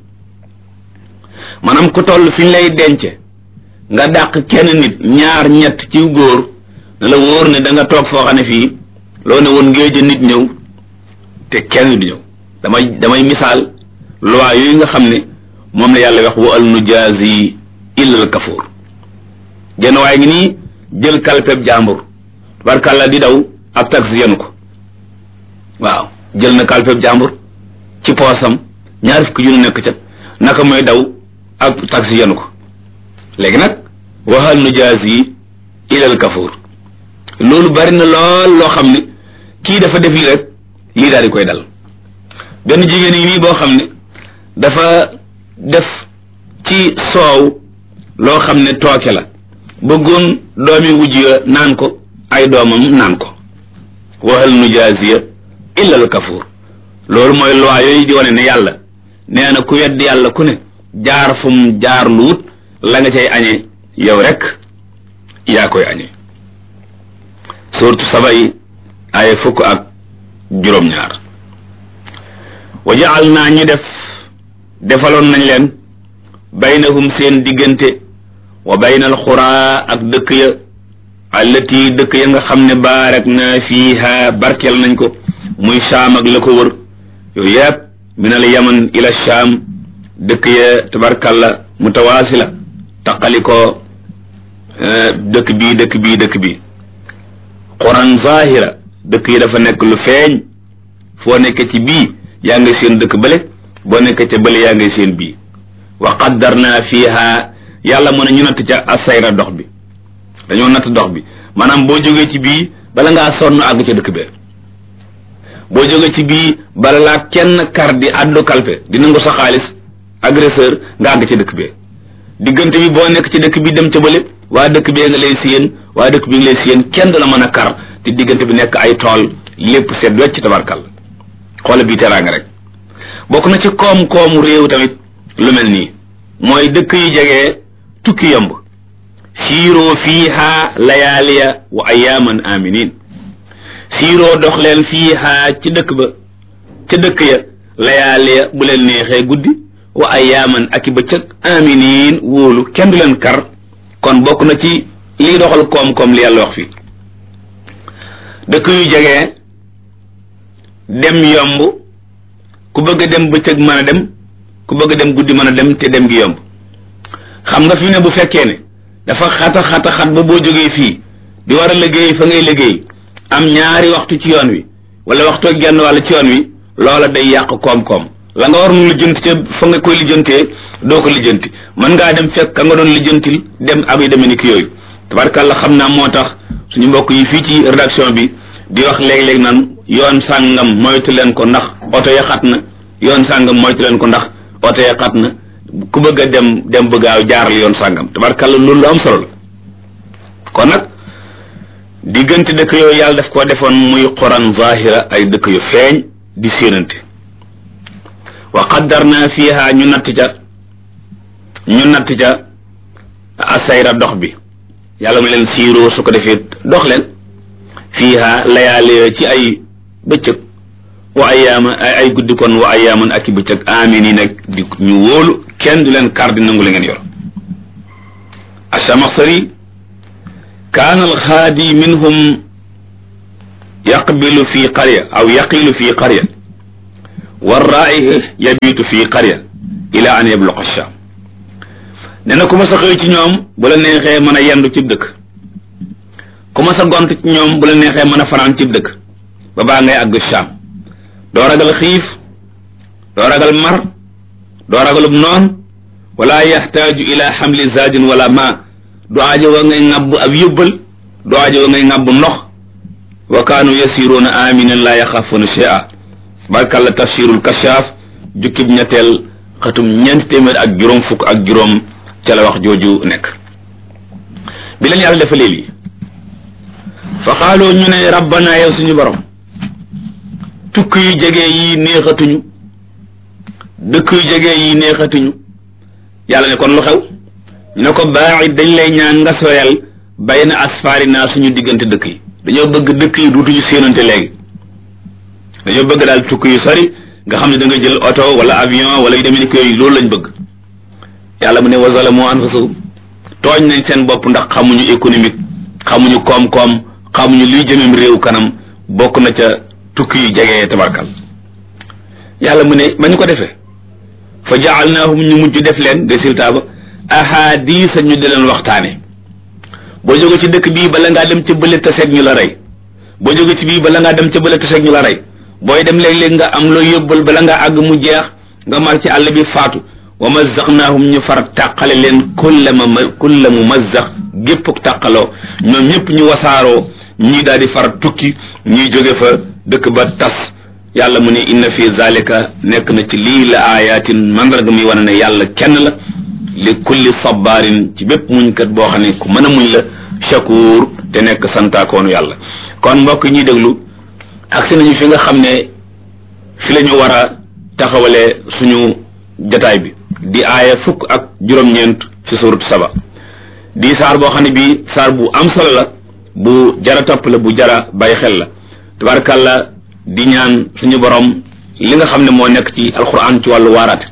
maanaam ku toll fi ñu lay denc nga dàq kenn nit ñaar ñett ci góor ne la wóor ne da nga toog foo xam ne fii loo ne woon ngéej nit ñëw te kenn du ñëw damay damay misaal loi yooyu nga xam ne moom la yàlla wax wa al nujaazi illa al kafuur genn waaye ngi nii jël kalpeb jàmbur barkàlla di daw ab taxi yenu ko waaw jël na kalpeb jàmbur ci poosam ñaar fukki yu nekk ca naka mooy daw ab taxi yenu ko léegi nag wa al nujaazi illa al kafuur loolu bari na lool loo xam ne kii dafa def lii rek lii daal di koy dal benn jigéen yi nii boo xam ne dafa def ci soow loo xam ne tooke la bëggoon doomi wujj ya naan ko ay doomam naan ko waxal nujaaziya illa al kafuur loolu mooy loi yooyu di wane ne yàlla nee na ku wedd yàlla ku ne jaar fu mu jaar lu wut la nga cay añee yow rek yaa koy añee suuratu saba yi ay fukk ak juróom-ñaar wa jaal naa ñu def defaloon nañ leen baynahum seen diggante wa baynal xuraa ak dëkk ya allati dëkk ya nga xam ne baarak na fiiha barkeel nañ ko muy Shaam ak la ko wër yooyu yëpp min al yaman ila Shaam dëkk ya tabarkalla mutawaasila taqali ko dëkk bii dëkk bii dëkk bii quran zahira dëkk yi dafa nekk lu feeñ foo nekk ci bii yaa ngi seen dëkk bële boo nekk ca bële yaa ngi seen bii wa qaddarna fiiha yàlla mën a ñu natt ca asayra dox bi dañoo natt dox bi maanaam boo jógee ci bii bala ngaa sonn àgg ca dëkk bee boo jógee ci bii bala laa kenn kar di addu kalpe di nangu sa xaalis agresseur nga àgg ca dëkk bee diggante bi boo nekk ci dëkk bi dem ca bële waa dëkk bee nga lay séen waa dëkk bi nga lay séen kenn du la mën a kar te diggante bi nekk ay tool lépp seet wecc ci tabarkal xoole bii teraanga rek bokk na ci koom-koomu réew tamit lu mel nii mooy dëkk yu jegee tukki yomb siiroo fiiha layaaliya wa ayaaman aminin siiroo dox leen fiiha ci dëkk ba ca dëkk ya layaaliya bu leen neexee guddi wa ayaaman ak i bëccëg aminin wóolu kenn du leen kar kon bokk na ci lii doxal koom-koom li yàlla wax fii dëkk yu jegee dem yomb ku bëgg a dem bëccëg mën a dem ku bëgg a dem guddi mën a dem te dem gi yomb xam nga fi ne bu fekkee ne dafa xata xata xat ba boo jógee fii di war a liggéey fa ngay liggéey am ñaari waxtu ci yoon wi wala waxtu ak genn wàll ci yoon wi loola day yàq koom-koom la nga war nu lijjanti ca fa nga koy lijjantee doo ko lijjanti mën ngaa dem fekk ka nga doon lijjantil dem ak yu demee ni ki yooyu tabarkàlla xam naa moo tax suñu mbokk yi fii ci rédaction bi di wax léeg-léeg naan yoon sàngam moytu leen ko ndax oto ya xat na yoon sàngam moytu leen ko ndax oto ya xat na ku bëgg a dem dem bëggaaw jaaral yoon sàngam tabarkàlla loolu lu am solo la kon nag diggante dëkk yooyu yàlla daf koo defoon muy quran zahira ay dëkk yu feeñ di séenante wa qaddarna fiha ñu natt ca ñu natt ca asayra dox bi yàlla mu leen siiroo su ko defee dox leen fiha layaale ci ay bëccëg wa ayaama ay guddi kon wa ayaaman ak i bëccëg amin yi nag di ñu wóolu kenn du leen kar di nangu la ngeen yor achamaxsari kaana alxaadi minhum yaqbilu fi qarya aw yaqilu fi qarya warra'i yabitu fi qarya ila an yabluqa Sham nee na ku ma sa xëy ci ñoom bu la neexee mën a yendu ci dëkk ku ma sa gont ci ñoom bu la neexee mën a fanaan ci dëkk ba baa ngay àgg Sham doo ragal xiif doo ragal mar doo ragalub noon wala yaxtaaju ila xamli zaadin wala ma du aajo wa ngay ŋàbb ab yóbbal du aajo wa ngay ŋàbb ndox wa kaanu yasiruuna aminin la yaxaafuuna shay'a barkalla tafsirul kashaaf jukkib ñetteel xatum ñeenti téeméer ak juróom fukk ak juróom ca la wax jooju nekk bi leen yàlla defalee lii fa xaaloo ñu ne rabbana yow suñu borom tukk yu jege yi neexatuñu dëkk yu jege yi neexatuñu yàlla ne kon lu xew ñu ne ko baa'id dañ lay ñaan nga soyal bayna asfaarina suñu diggante dëkk yi dañoo bëgg dëkk yi duutuñu séenante léegi dañoo bëgg daal tukk yu sori nga xam ne da nga jël oto wala avion wala yu demee ni ko yooyu loolu lañ bëgg yàlla mu ne wa zalamu anfusahum tooñ nañ seen bopp ndax xamuñu économique xamuñu koom-koom xamuñu luy jëmem réew kanam bokk na ca tukki yu jege tabarkal yàlla mu ne ba ñu ko defee fa jaalnaahum ñu mujj def leen résultat ba ahadisa ñu di leen waxtaane boo jóge ci dëkk bii bala ngaa dem ca bële taseeg ñu la rey boo jóge ci bii bala ngaa dem ca bële taseeg ñu la rey booy dem léeg-léeg nga am loo yóbbal bala ngaa àgg mu jeex nga mar ci àll bi faatu wa mazzaqnaahum ñu far tàqale leen kulla ma kulla mu mazzax gépp tàqaloo ñoom ñëpp ñu wasaaroo ñii daal di far tukki ñuy jóge fa dëkk ba tas yàlla mu ne inna fi zalika nekk na ci lii la ayatin mandarga muy wane ne yàlla kenn la li kulli sabarin ci bépp muñkat boo xam ne ku mën a muñ la shakur te nekk santaakoonu yàlla kon mbokk ñuy déglu agsi nañu fi nga xam ne fi la ñu war a taxawalee suñu jataay bi di aaya fukk ak juróom-ñeent ci suuratu saba di saar boo xam ne bii saar bu am solo la bu jara topp la bu jara bàyyi xel la tabarakàllah di ñaan suñu borom li nga xam ne moo nekk ci alquran ci wàllu waaraate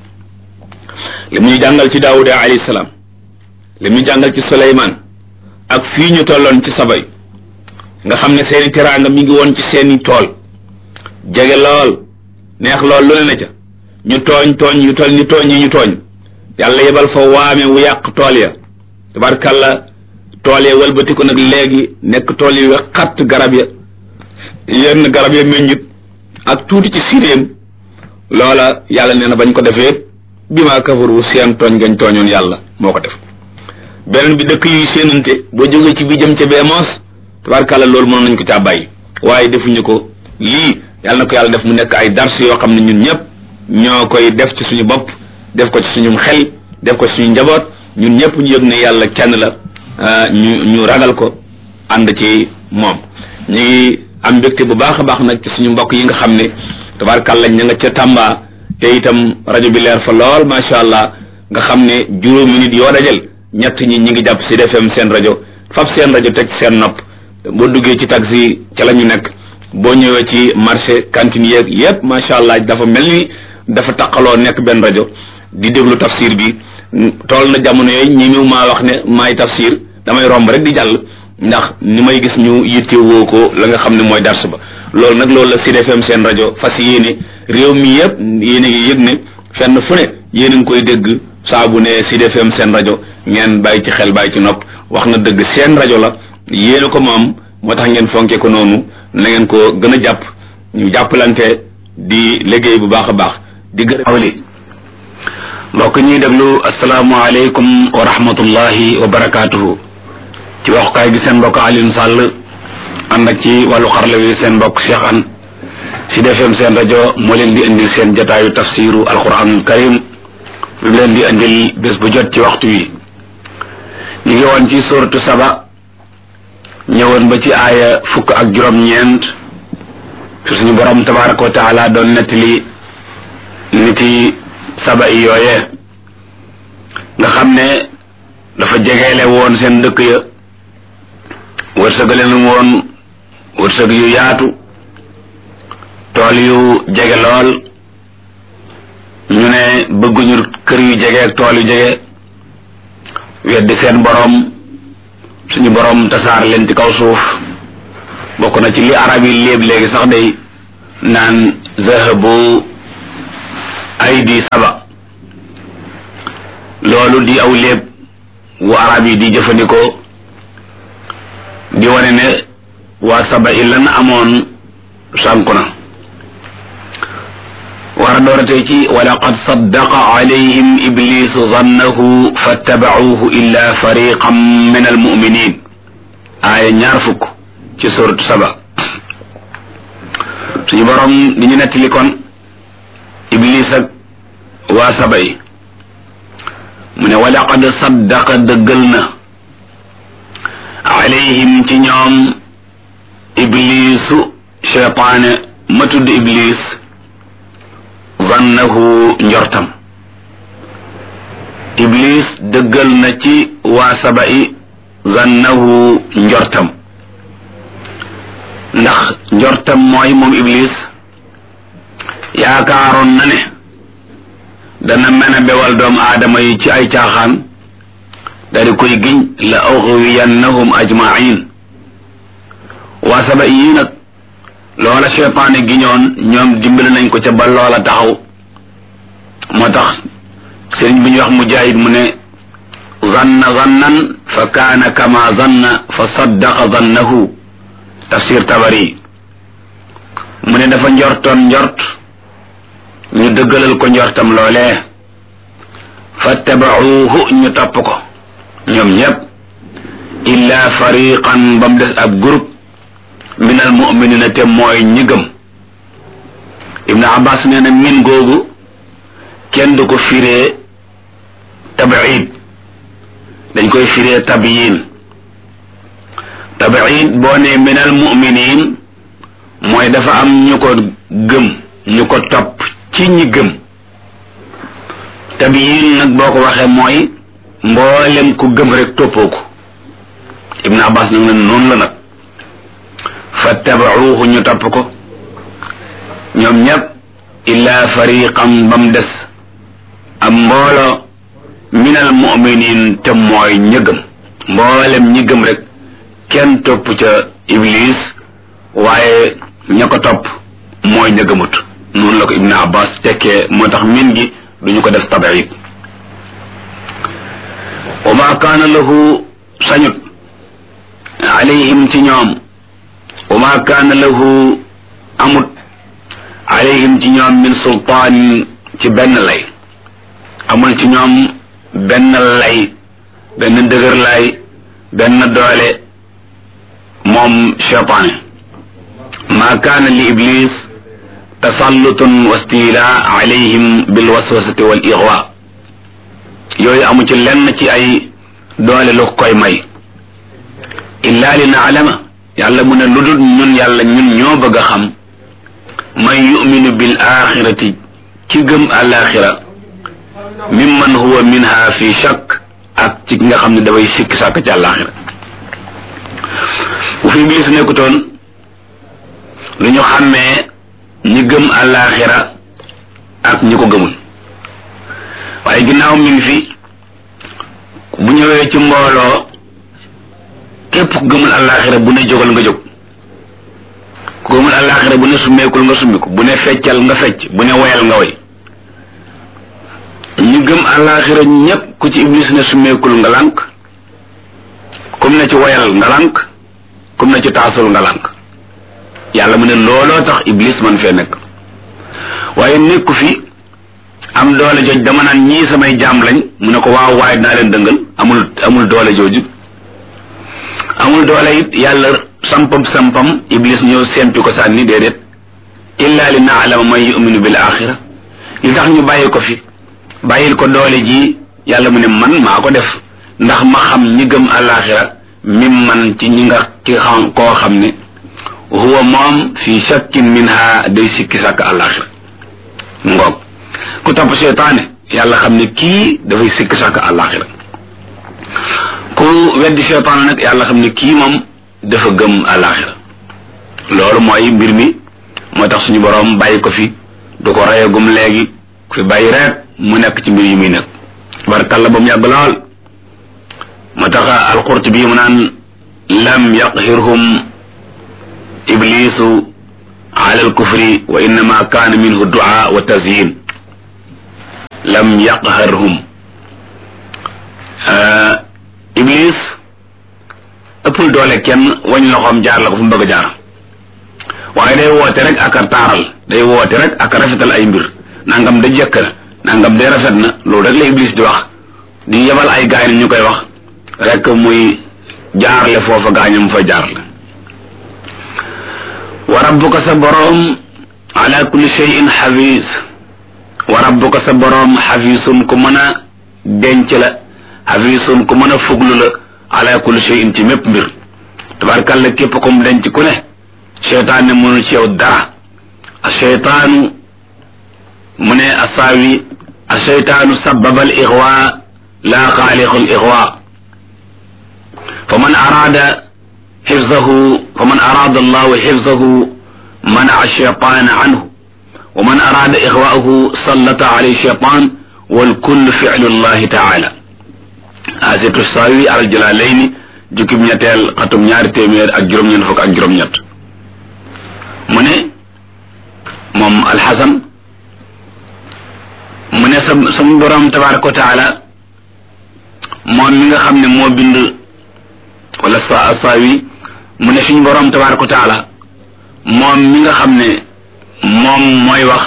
li mu ñu jàngal ci daawuda alayhi salaam li mu ñu jàngal ci suleymaan ak fii ñu tolloon ci sabay nga xam ne seeni teraanga mi ngi woon ci seeni tool jege lool neex lool lu ne na ca ñu tooñ tooñ yu toll ni tooñ yi ñu tooñ yàlla yebal fa waame wu yàq tool ya tabarkàlla tool ya walbati ko nag léegi nekk tool yi xatt garab ya yenn garab ya meññit ak tuuti ci siréem loola yàlla nee na bañ ko defee bi maa kafaru seen tooñ ngañ tooñoon yàlla moo ko def beneen bi dëkk yuy séenante boo jógee ci bi jëm ca bee moos tabarkàlla loolu mënoon nañ ko caa bàyyi waaye defuñu ko lii yàlla na ko yàlla def mu nekk ay dars yoo xam ne ñun ñëpp ñoo koy def ci suñu bopp def ko ci suñu xel def ko ci suñu njaboot ñun ñëpp ñu yëg ne yàlla kenn la ñu ñu ragal ko ànd ci moom ñu ngi am mbégte bu baax a baax nag ci suñu mbokk yi nga xam ne tabarkàlla ña nga ca Tamba te itam rajo bi leer fa lool macha allah nga xam ne juróomi nit yoo dajal ñett ñi ñi ngi jàpp Sud F M seen rajo fab seen rajo teg seen nopp boo duggee ci taxi ca la ñu nekk boo ñëwee ci marché cantine yeeg yépp macha allah dafa mel ni dafa taqaloo nekk benn rajo di déglu tafsir bi tool na jamono yooyu ñi mu maa wax ne maay tafsir damay romb rek di jàll ndax ni may gis ñu yitte woo ko la nga xam ne mooy dars ba loolu nag loolu la Sud F M seen rajo fas yéene réew mi yëpp yéen a ngi yëg ne fenn fu ne yéen a ngi koy dégg saa bu ne Sud F M seen rajo ngeen bàyyi ci xel bàyyi ci nopp wax na dëgg seen rajo la yéen a ko moom moo tax ngeen fonke ko noonu na ngeen ko gën a jàpp ñu jàppalante di liggéey bu baax a baax di gën a awli mbokk ñuy déglu asalaamaaleykum wa rahmatullahi wa barakaatuhu ci waxukaay bi seen mbokk Alioune Sall ànd ak ci wàllu xarala wi seen mbokk Cheikh An Sud F M seen rajo moo leen di indil seen jataayu tafsiru alquranul karim bi leen di indil bés bu jot ci waxtu wi ñu ngi woon ci suratu saba ñëwoon ba ci aaya fukk ak juróom-ñeent fi suñu borom tabaraka wa taala doon nettali niti saba yi yooyee nga xam ne dafa jegeele woon seen dëkk ya wërsëgaleen woon wërsëg yu yaatu tool yu jege lool ñu ne bëgguñu kër yu jege ak tool yu jege weddi seen borom suñu borom tasaar leen ci kaw suuf bokk na ci li arab yi léeb léegi sax day naan zahabu aydi saba loolu di aw léeb wu arab yi di jëfandikoo di wane ne waa saba i lan amoon sànku na war a dooratee ci walaqad saddaqa alayhim iblisu zannahu fattabauhu illa fariqan min almuminin aaya ñaar fukk ci suratu saba suñu borom di ñu nettali kon iblis ak waa saba yi mu ne walaqad saddaqa dëggal na alayhim ci ñoom iblisu cheytaane ma tudd iblis zannahu njortam iblis dëggal na ci waa saba yi zannahu njortam ndax njortam mooy moom iblis yaakaaroon na ne dana mën a bewal doomu aadama yi ci ay caaxaan dari koy giñ la ughwiyannahum ajma'in waa saba yi nag loola cheytaane giñoon ñoom dimbali nañ ko ca ba loola taxaw moo tax sëriñ bi ñuy wax Mujaahid mu ne zanna zannan fa kaana kama zanna fa saddaqa zannahu tafsir Tabari mu ne dafa njortoon njort ñu dëggalal ko njortam loolee fattabauhu ñu topp ko ñoom ñépp illa fariqan ba mu des ab groupe min al muminina te mooy ñi gëm Ibn Abbas nee na min googu kenn du ko firee tabiid dañ koy firee tabiyin tabiid boo ne min al muminin mooy dafa am ñu ko gëm ñu ko topp ci ñi gëm tabiyin nag boo ko waxee mooy mboolem ku gëm rek toppoo ko Ibn Abbas nag ne noonu la nag fattabauhu ñu topp ko ñoom ñépp illa fariqan bam des am mboolo min al muminin te mooy ñi gëm mboolem ñi gëm rek kenn topp ca iblis waaye ña ko topp mooy ña gëmut noonu la ko Ibn Abbas tekkee moo tax min gi duñu ko def tabiid wa ma kaana lahu sañut alayhim ci ñoom wa ma kaana lahu amut alayhim ci ñoom min sultaan ci benn lay amul ci ñoom benn lay benn dëgër lay benn doole moom cheytaane ma kaana li iblis tasallutun wa stila alayhim bil waswasati wal igwa yooyu amu ci lenn ci ay doole lu koy may illa li naalama yàlla mu ne lu dul ñun yàlla ñun ñoo bëgg a xam man yuminu bil axirati ci gëm alaxira mimman huwa minha fi shakk ak ci nga xam ne dafay sikk sàkk ci alaxira bu fi iblis nekkutoon lu ñu xàmmee ñi gëm alaxira ak ñi ko gëmul waaye ginnaaw mi ngi fi bu ñëwee ci mbooloo képp ku gëmul alaxira bu ne jógal nga jóg ku gëmul alaxira bu ne summeekul nga summiku bu ne feccal nga fecc bu ne woyal nga woy ñu gëm alaxira ñépp ku ci iblis ne summeekul nga lànk kum ne ci woyal nga lànk kum ne ci taasul nga lànk yàlla mu ne looloo tax iblis man fee nekk waaye nekku fi am doole jooj dama naan ñii samay jaam lañ mu ne ko waaw waaye dinaa leen dëngal amul amul doole jooju amul doole it yàlla sampam sampam iblis ñëw sempi ko sànni déedéet illa li naalama man yuminu bil axira li tax ñu bàyyi ko fi bàyyil ko doole ji yàlla mu ne man maa ko def ndax ma xam ñi gëm alaxira mim man ci ñi nga ci xam koo xam ne huwa moom fi shakkin minha day sikki sàkk alaxira ngoog ku topp seytaane yàlla xam ne kii dafay sikki sàkk alaxira ku weddi seytaane nag yàlla xam ne kii moom dafa gëm alaxira loolu mooy mbir mi moo tax suñu boroom bàyyi ko fi du ko reyagum léegi ku fi bàyyi rek mu nekk ci mbir yi muy nekk barkalla ba mu yàgg lool moo tax alqurtubi mu naan lam yaqhirhum iblisu ala alkufri wa innama kaana minhu du'a wa tazyin lam yaqharhum iblis ëppul doole kenn wañ loxoom jaar la ko fu mu bëgg a jaar waaye day woote rek ak a taaral day woote rek ak a rafetal ay mbir nangam da jëkk na nangam day rafet na loolu rek la iblis di wax di yebal ay gaay ñu koy wax rek muy jaarle foofa gaañam fa jaar la wa rabbuka sa boroom ala kulli shay'in xafiis wa rabbuka sa boroom xafiisun ku mën a denc la xafiisun ku mën a fuglu la ala kulli shay'in ci mépp mbir tabarkàlla képp ko mu denc ku ne seytaan ne mënu ci yow dara a seytaanu mu ne asaawi a seytaanu sababa al ixwa la xaaliqu al ixwa fa man araada xifzahu fa man araada allahu xifzahu manaa shaytaana anhu wa man araada ixwaahu sallata alayhi shaytaan wal kullu fi'lu llahi taala asitu saawi al jalaalayni jukkib ñetteel xatum ñaari téeméer ak juróom-ñeent fukk ak juróom-ñett mu ne moom alxasan mu ne sa sama borom tabaraka wa taala moom mi nga xam ne moo bind wala sa saawi mu ne suñu borom tabaraka wa taala moom mi nga xam ne moom mooy wax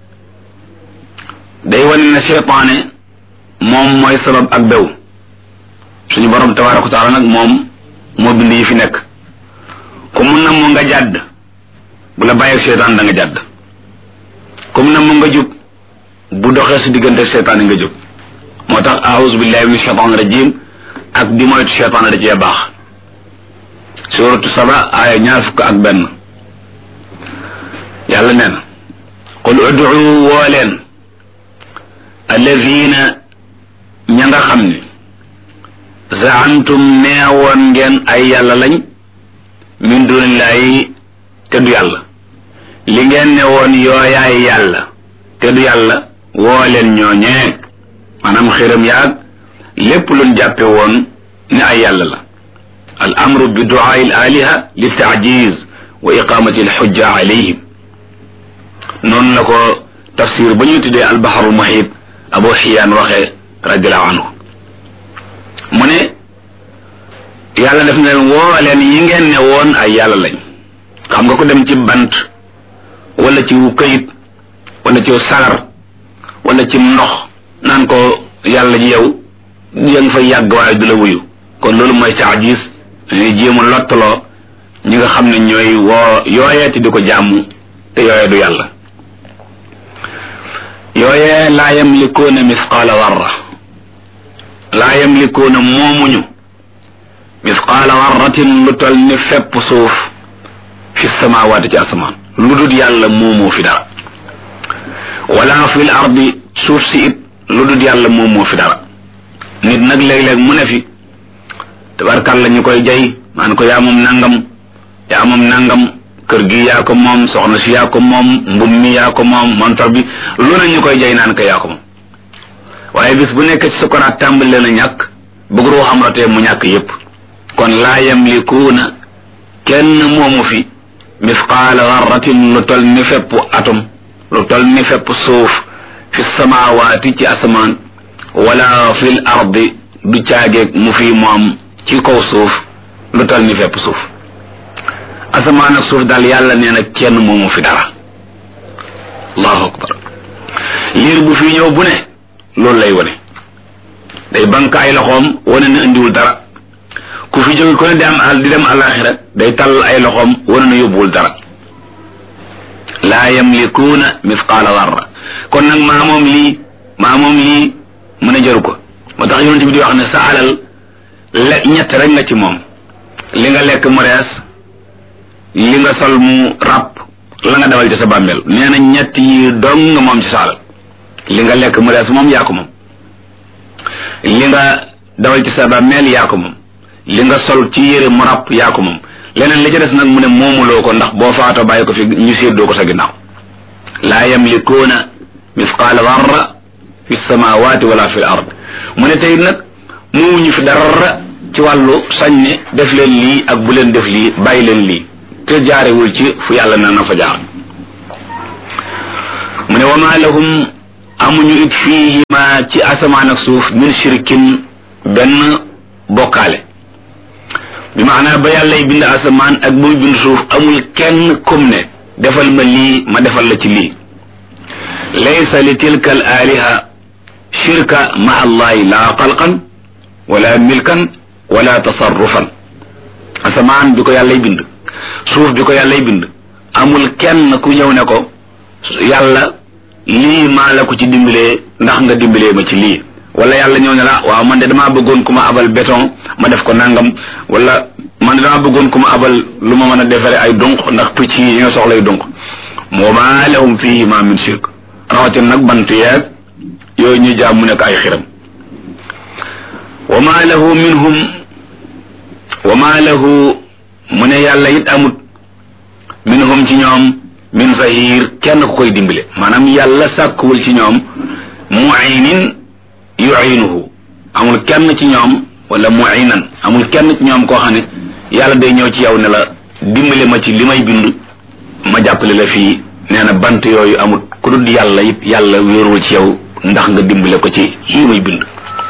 day wane ne seytaane moom mooy sabab ak bew suñu borom tabaraka wa taala nag moom moo bind yi fi nekk ku mu namm nga jàdd bu la bàyyi seytaan da nga jàdd ku mu namm nga jub bu doxee su diggante seytaan nga jub moo tax a'uuzu billahi min shaytaan rajim ak di moytu seytaan da cee baax suratu saba aaya ñaar fukk ak benn yàlla nee na qul ud'u woo leen alladina ña nga xam ne zaantum neewoon ngeen ay yàlla lañ min dunillahi te du yàlla li ngeen ne woon yooyaay yàlla te du yàlla woo leen ñooñee maanaam xiram yaag lépp luñ jàppe woon ne ay yàlla la al amru bi du'aa al aliha li ta'jiz wa iqamati al hujja alayhim noonu la ko tafsir ba ñu tuddee al bahrul muhit abu xiyaan waxee radiallahu anhu mu ne yàlla def na leen woo leen yi ngeen ne woon ay yàlla lañ xam nga ko dem ci bant wala ci wu këyit wala ci sagar wala ci ndox naan ko yàlla ji yow yéen fa yàgg waaye du la wuyu kon loolu mooy taajis dañuy jéem a lottaloo ñi nga xam ne ñooy woo yooyee te di ko jàmm te yooyee du yàlla yooyee laa yamlikuuna misqaala warra laa yamlikuuna moomuñu misqaala warratin lu tol ni fepp suuf fi samaawaati ci asamaan lu dul yàlla moomoo fi dara wala fil ardi suuf si it lu dul yàlla moomoo fi dara nit nag léeg-léeg mu ne fi tabarkàlla ñu koy jay maan ko yaa moom nangam yaa moom nangam kër gi yaa ko moom soxna si yaa ko moom mbub mi yaa ko moom montor bi lu ne ñu koy jay naan ko yaa ko moom waaye bis bu nekk ci sukuraat tàmbali leen a ñàkk bëgg roo xam ratee mu ñàkk yépp kon laa yamlikuuna kenn moomu fi misqaala darratin lu tol ni fepp atom lu tol ni fepp suuf fi samaawaati ci asamaan wala fil ardi du caageeg mu fi moom ci kaw suuf lu tol ni fepp suuf asamaan ak suuf daal yàlla nee na kenn moomu fi dara allahu akbar liir bu fi ñëw bu ne loolu lay wane day bank ay loxoom wane na indiwul dara ku fi jóge ko ne di am al di dem alaxira day tàll ay loxoom wane na yóbbuwul dara laa yamlikuuna misqaala darra kon nag maa moom lii maa moom lii mën a jaru ko moo tax yonent bi di wax ne sa alal le ñett rek nga ci moom li nga lekk mu rees li nga sol mu ràpp la nga dawal ci sa bàmmeel nee na ñett yi dong nga moom ci sa alal li nga lekk mu rees moom yaa ko moom li nga dawal ci sa bàmmeel yaa ko moom li nga sol ci yére mu ràpp yaa ko moom leneen li ca des nag mu ne moomuloo ko ndax boo faatoo bàyyi ko fi ñu séddoo ko sa ginnaaw laa yamlikuuna misqaala darra fi samawati wala fi l ard mu ne tey nag muuñu fi dara ci wàllu sañ ne def leen lii ak bu leen def lii bàyyi leen lii te jaarewul ci fu yàlla na na fa jaar mu ne wa ma lahum amuñu it fiihima ci asamaan ak suuf min shirkin benn bokkaale bi maanaa ba yàllay bind asamaan ak buy bind suuf amul kenn kum ne defal ma lii ma defal la ci lii laysa li tilka al aliha shirka ma allahi la xalqan wala milkan wala tasarrufan asamaan bi ko yàllay bind suuf bi ko yàllay bind amul kenn ku ñëw ne ko yàlla lii maa la ko ci dimbalee ndax nga dimbalee ma ci lii wala yàlla ñëw ne la waaw man de damaa bëggoon ku ma abal béton ma def ko nangam wala man de damaa bëggoon ku ma abal lu ma mën a defaree ay dunq ndax picc yi ñoo soxlay dunq moo ma lahum fihi ma min shirk rawatina nag bant yeeg yooyu ñuy jaam mu nekk ay xiram wa ma lahu minhum wa ma lahu mu ne yàlla it amut minhum ci ñoom min zahir kenn ku koy dimbale maanaam yàlla sàkkuwul ci ñoom mu'inin yu'inuhu amul kenn ci ñoom wala mu'inan amul kenn ci ñoom koo xam ne yàlla day ñëw ci yow ne la dimbale ma ci li may bind ma jàppale la fii nee na bant yooyu amul ku dul yàlla it yàlla wéerul ci yow ndax nga dimbale ko ci lii may bind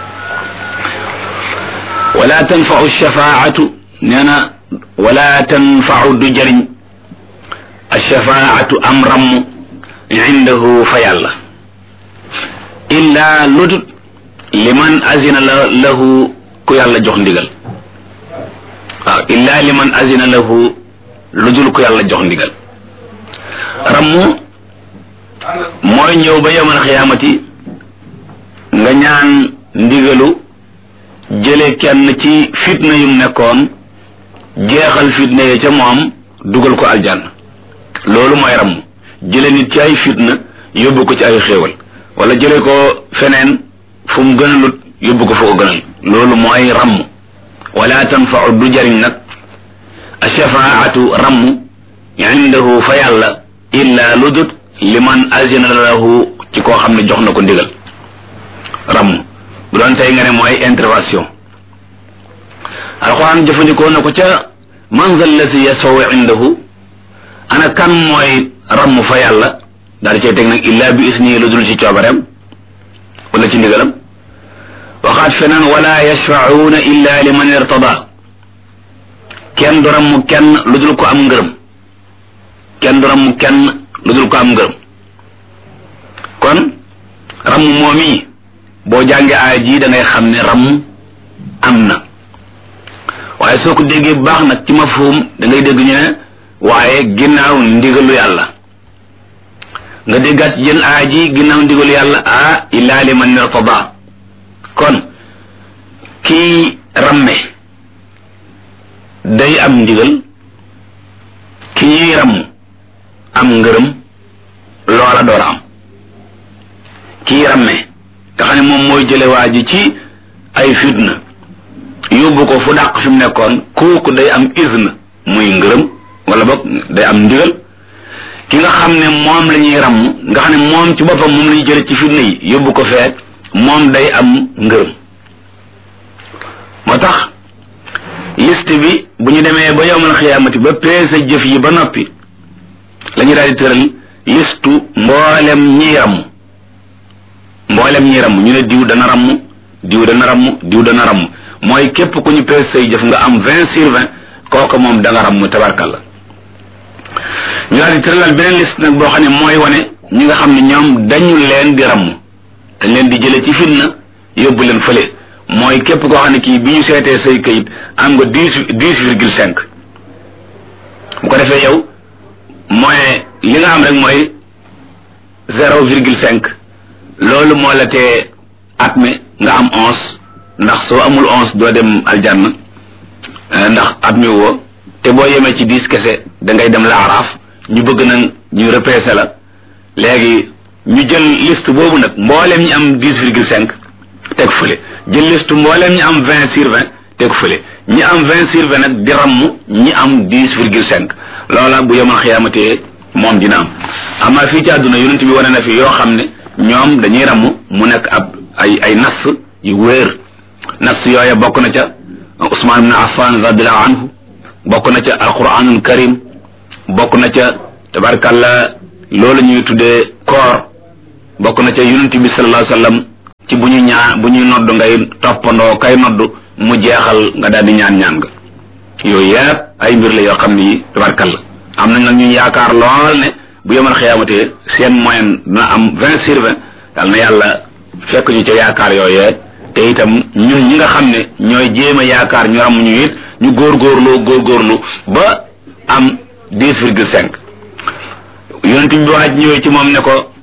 wala tanfa'u shafaa'atu nee na wala tanfa'u du jariñ alshafaatu am ramm indahu fa yàlla illa ludut liman azina la lahu ku yàlla jox ndigal waaw illa liman azina lahu ludul ku yàlla jox ndigal ramm mooy ñëw ba yawmal xiyaamati nga ñaan ndigalu jële kenn ci fitna yum nekkoon jeexal fitna yi ca moom dugal ko aljanna loolu mooy ramm jële nit ci ay fitna yóbbu ko ci ay xéewal wala jële ko feneen fu mu gënalut yóbbu ko fu ko gënal loolu mooy ramm wala tanfa'u du jariñ nag ashafaatu ramm indahu fa yàlla illa ludut liman azina lahu ci koo xam ne jox na ko ndigal ramm bu doon tey nga ne mooy intervention alquran jëfandikoo na ko ca man zal lazi yasau indahu ana kan mooy ramm fa yàlla daal di cay teg nag illa bi isni lu dul ci coobareem wala ci ndigalam waxaat feneen wala yashfa'una illa liman irtada kenn du ramm kenn lu dul ko am ngërëm kenn du ramm kenn lu dul ko am ngërëm kon ramm moom yi boo jàngee aaya ji da ngay xam ne ramm am na waaye soo ko déggee bu baax nag ci mafhum da ngay dégg ñu ne waaye ginnaaw ndigalu yàlla nga déggaat jën aaya ji ginnaaw ndigalu yàlla ah illa liman irtada kon kii ramme day am ndigal ki ñuy ramm am ngërëm loola door a am kii ramme nga xam ne moom mooy jële waa ji ci ay fitna yóbbu ko fu dàq fi mu nekkoon kooku day am izn muy ngërëm wala boog day am ndigal ki nga xam ne moom la ñuy ramm nga xam ne moom ci boppam moom la ñuy jële ci fitna yi yóbbu ko feet moom day am ngërëm moo tax liste bi bu ñu demee ba yawmal xiyaamati ba peese jëf yi ba noppi la ñu daal di tëral listu mboolem ñiy ramm mboolem ñiy ramm ñu ne diw dana ramm diw dana ramm diw dana ramm mooy képp ku ñu peese say jëf nga am vingt sur vingt kooku moom da nga ramm tabarkalla ñu daal di tëralal beneen liste nag boo xam ne mooy wane ñi nga xam ne ñoom dañu leen di ramm dañ leen di jële ci fitna yóbbu leen fële mooy képp koo xam ne kii bi ñu seetee say kayit am nga dix dix virgule cinq bu ko defee yow mooy li nga am rek mooy zéro virgule cinq loolu moo la tee at mi nga am onze ndax soo amul onze doo dem aljanna ndax at mi woo te boo yemee ci dix kese da ngay dem laaraaf ñu bëgg nag ñu repêché la léegi ñu jël liste boobu nag mbooleem ñi am dix virgule cinq teg fële jël liste mbooleem ñi am vingt sur vingt teg fële ñi am vingt sur vingt nag di ramm ñi am dix virgule cinq loola bu yemal xiyaamatee moom dina am amaa fii ci àdduna yonent bi wane na fi yoo xam ne ñoom dañuy ramm mu nekk ab ay ay nas yu wéer nas yooya bokk na ca Usmaan ibn Affan radiyallahu anhu bokk na ca alquranul karim bokk na ca tabarkalla loolu ñuy tuddee koor bokk na ca yonent bi sallallahu alayhi wasallam ci bu ñu ñaa bu ñuy nodd ngay toppandoo kay nodd mu jeexal nga daal di ñaan ñaan nga yooyu yëpp ay mbir la yoo xam ni tabarkalla am nañ nag ñu yaakaar lool ne bu yemal xiyaamatee seen moyen dina am vingt sur vingt yal na yàlla fekk ñu ca yaakaar yooyee te itam ñun ñi nga xam ne ñooy jéem a yaakaar ñu am ñu it ñu góorgóorlu góorgóorlu ba am dix virgule cinq yonent bi waaj ñëwee ci moom ne ko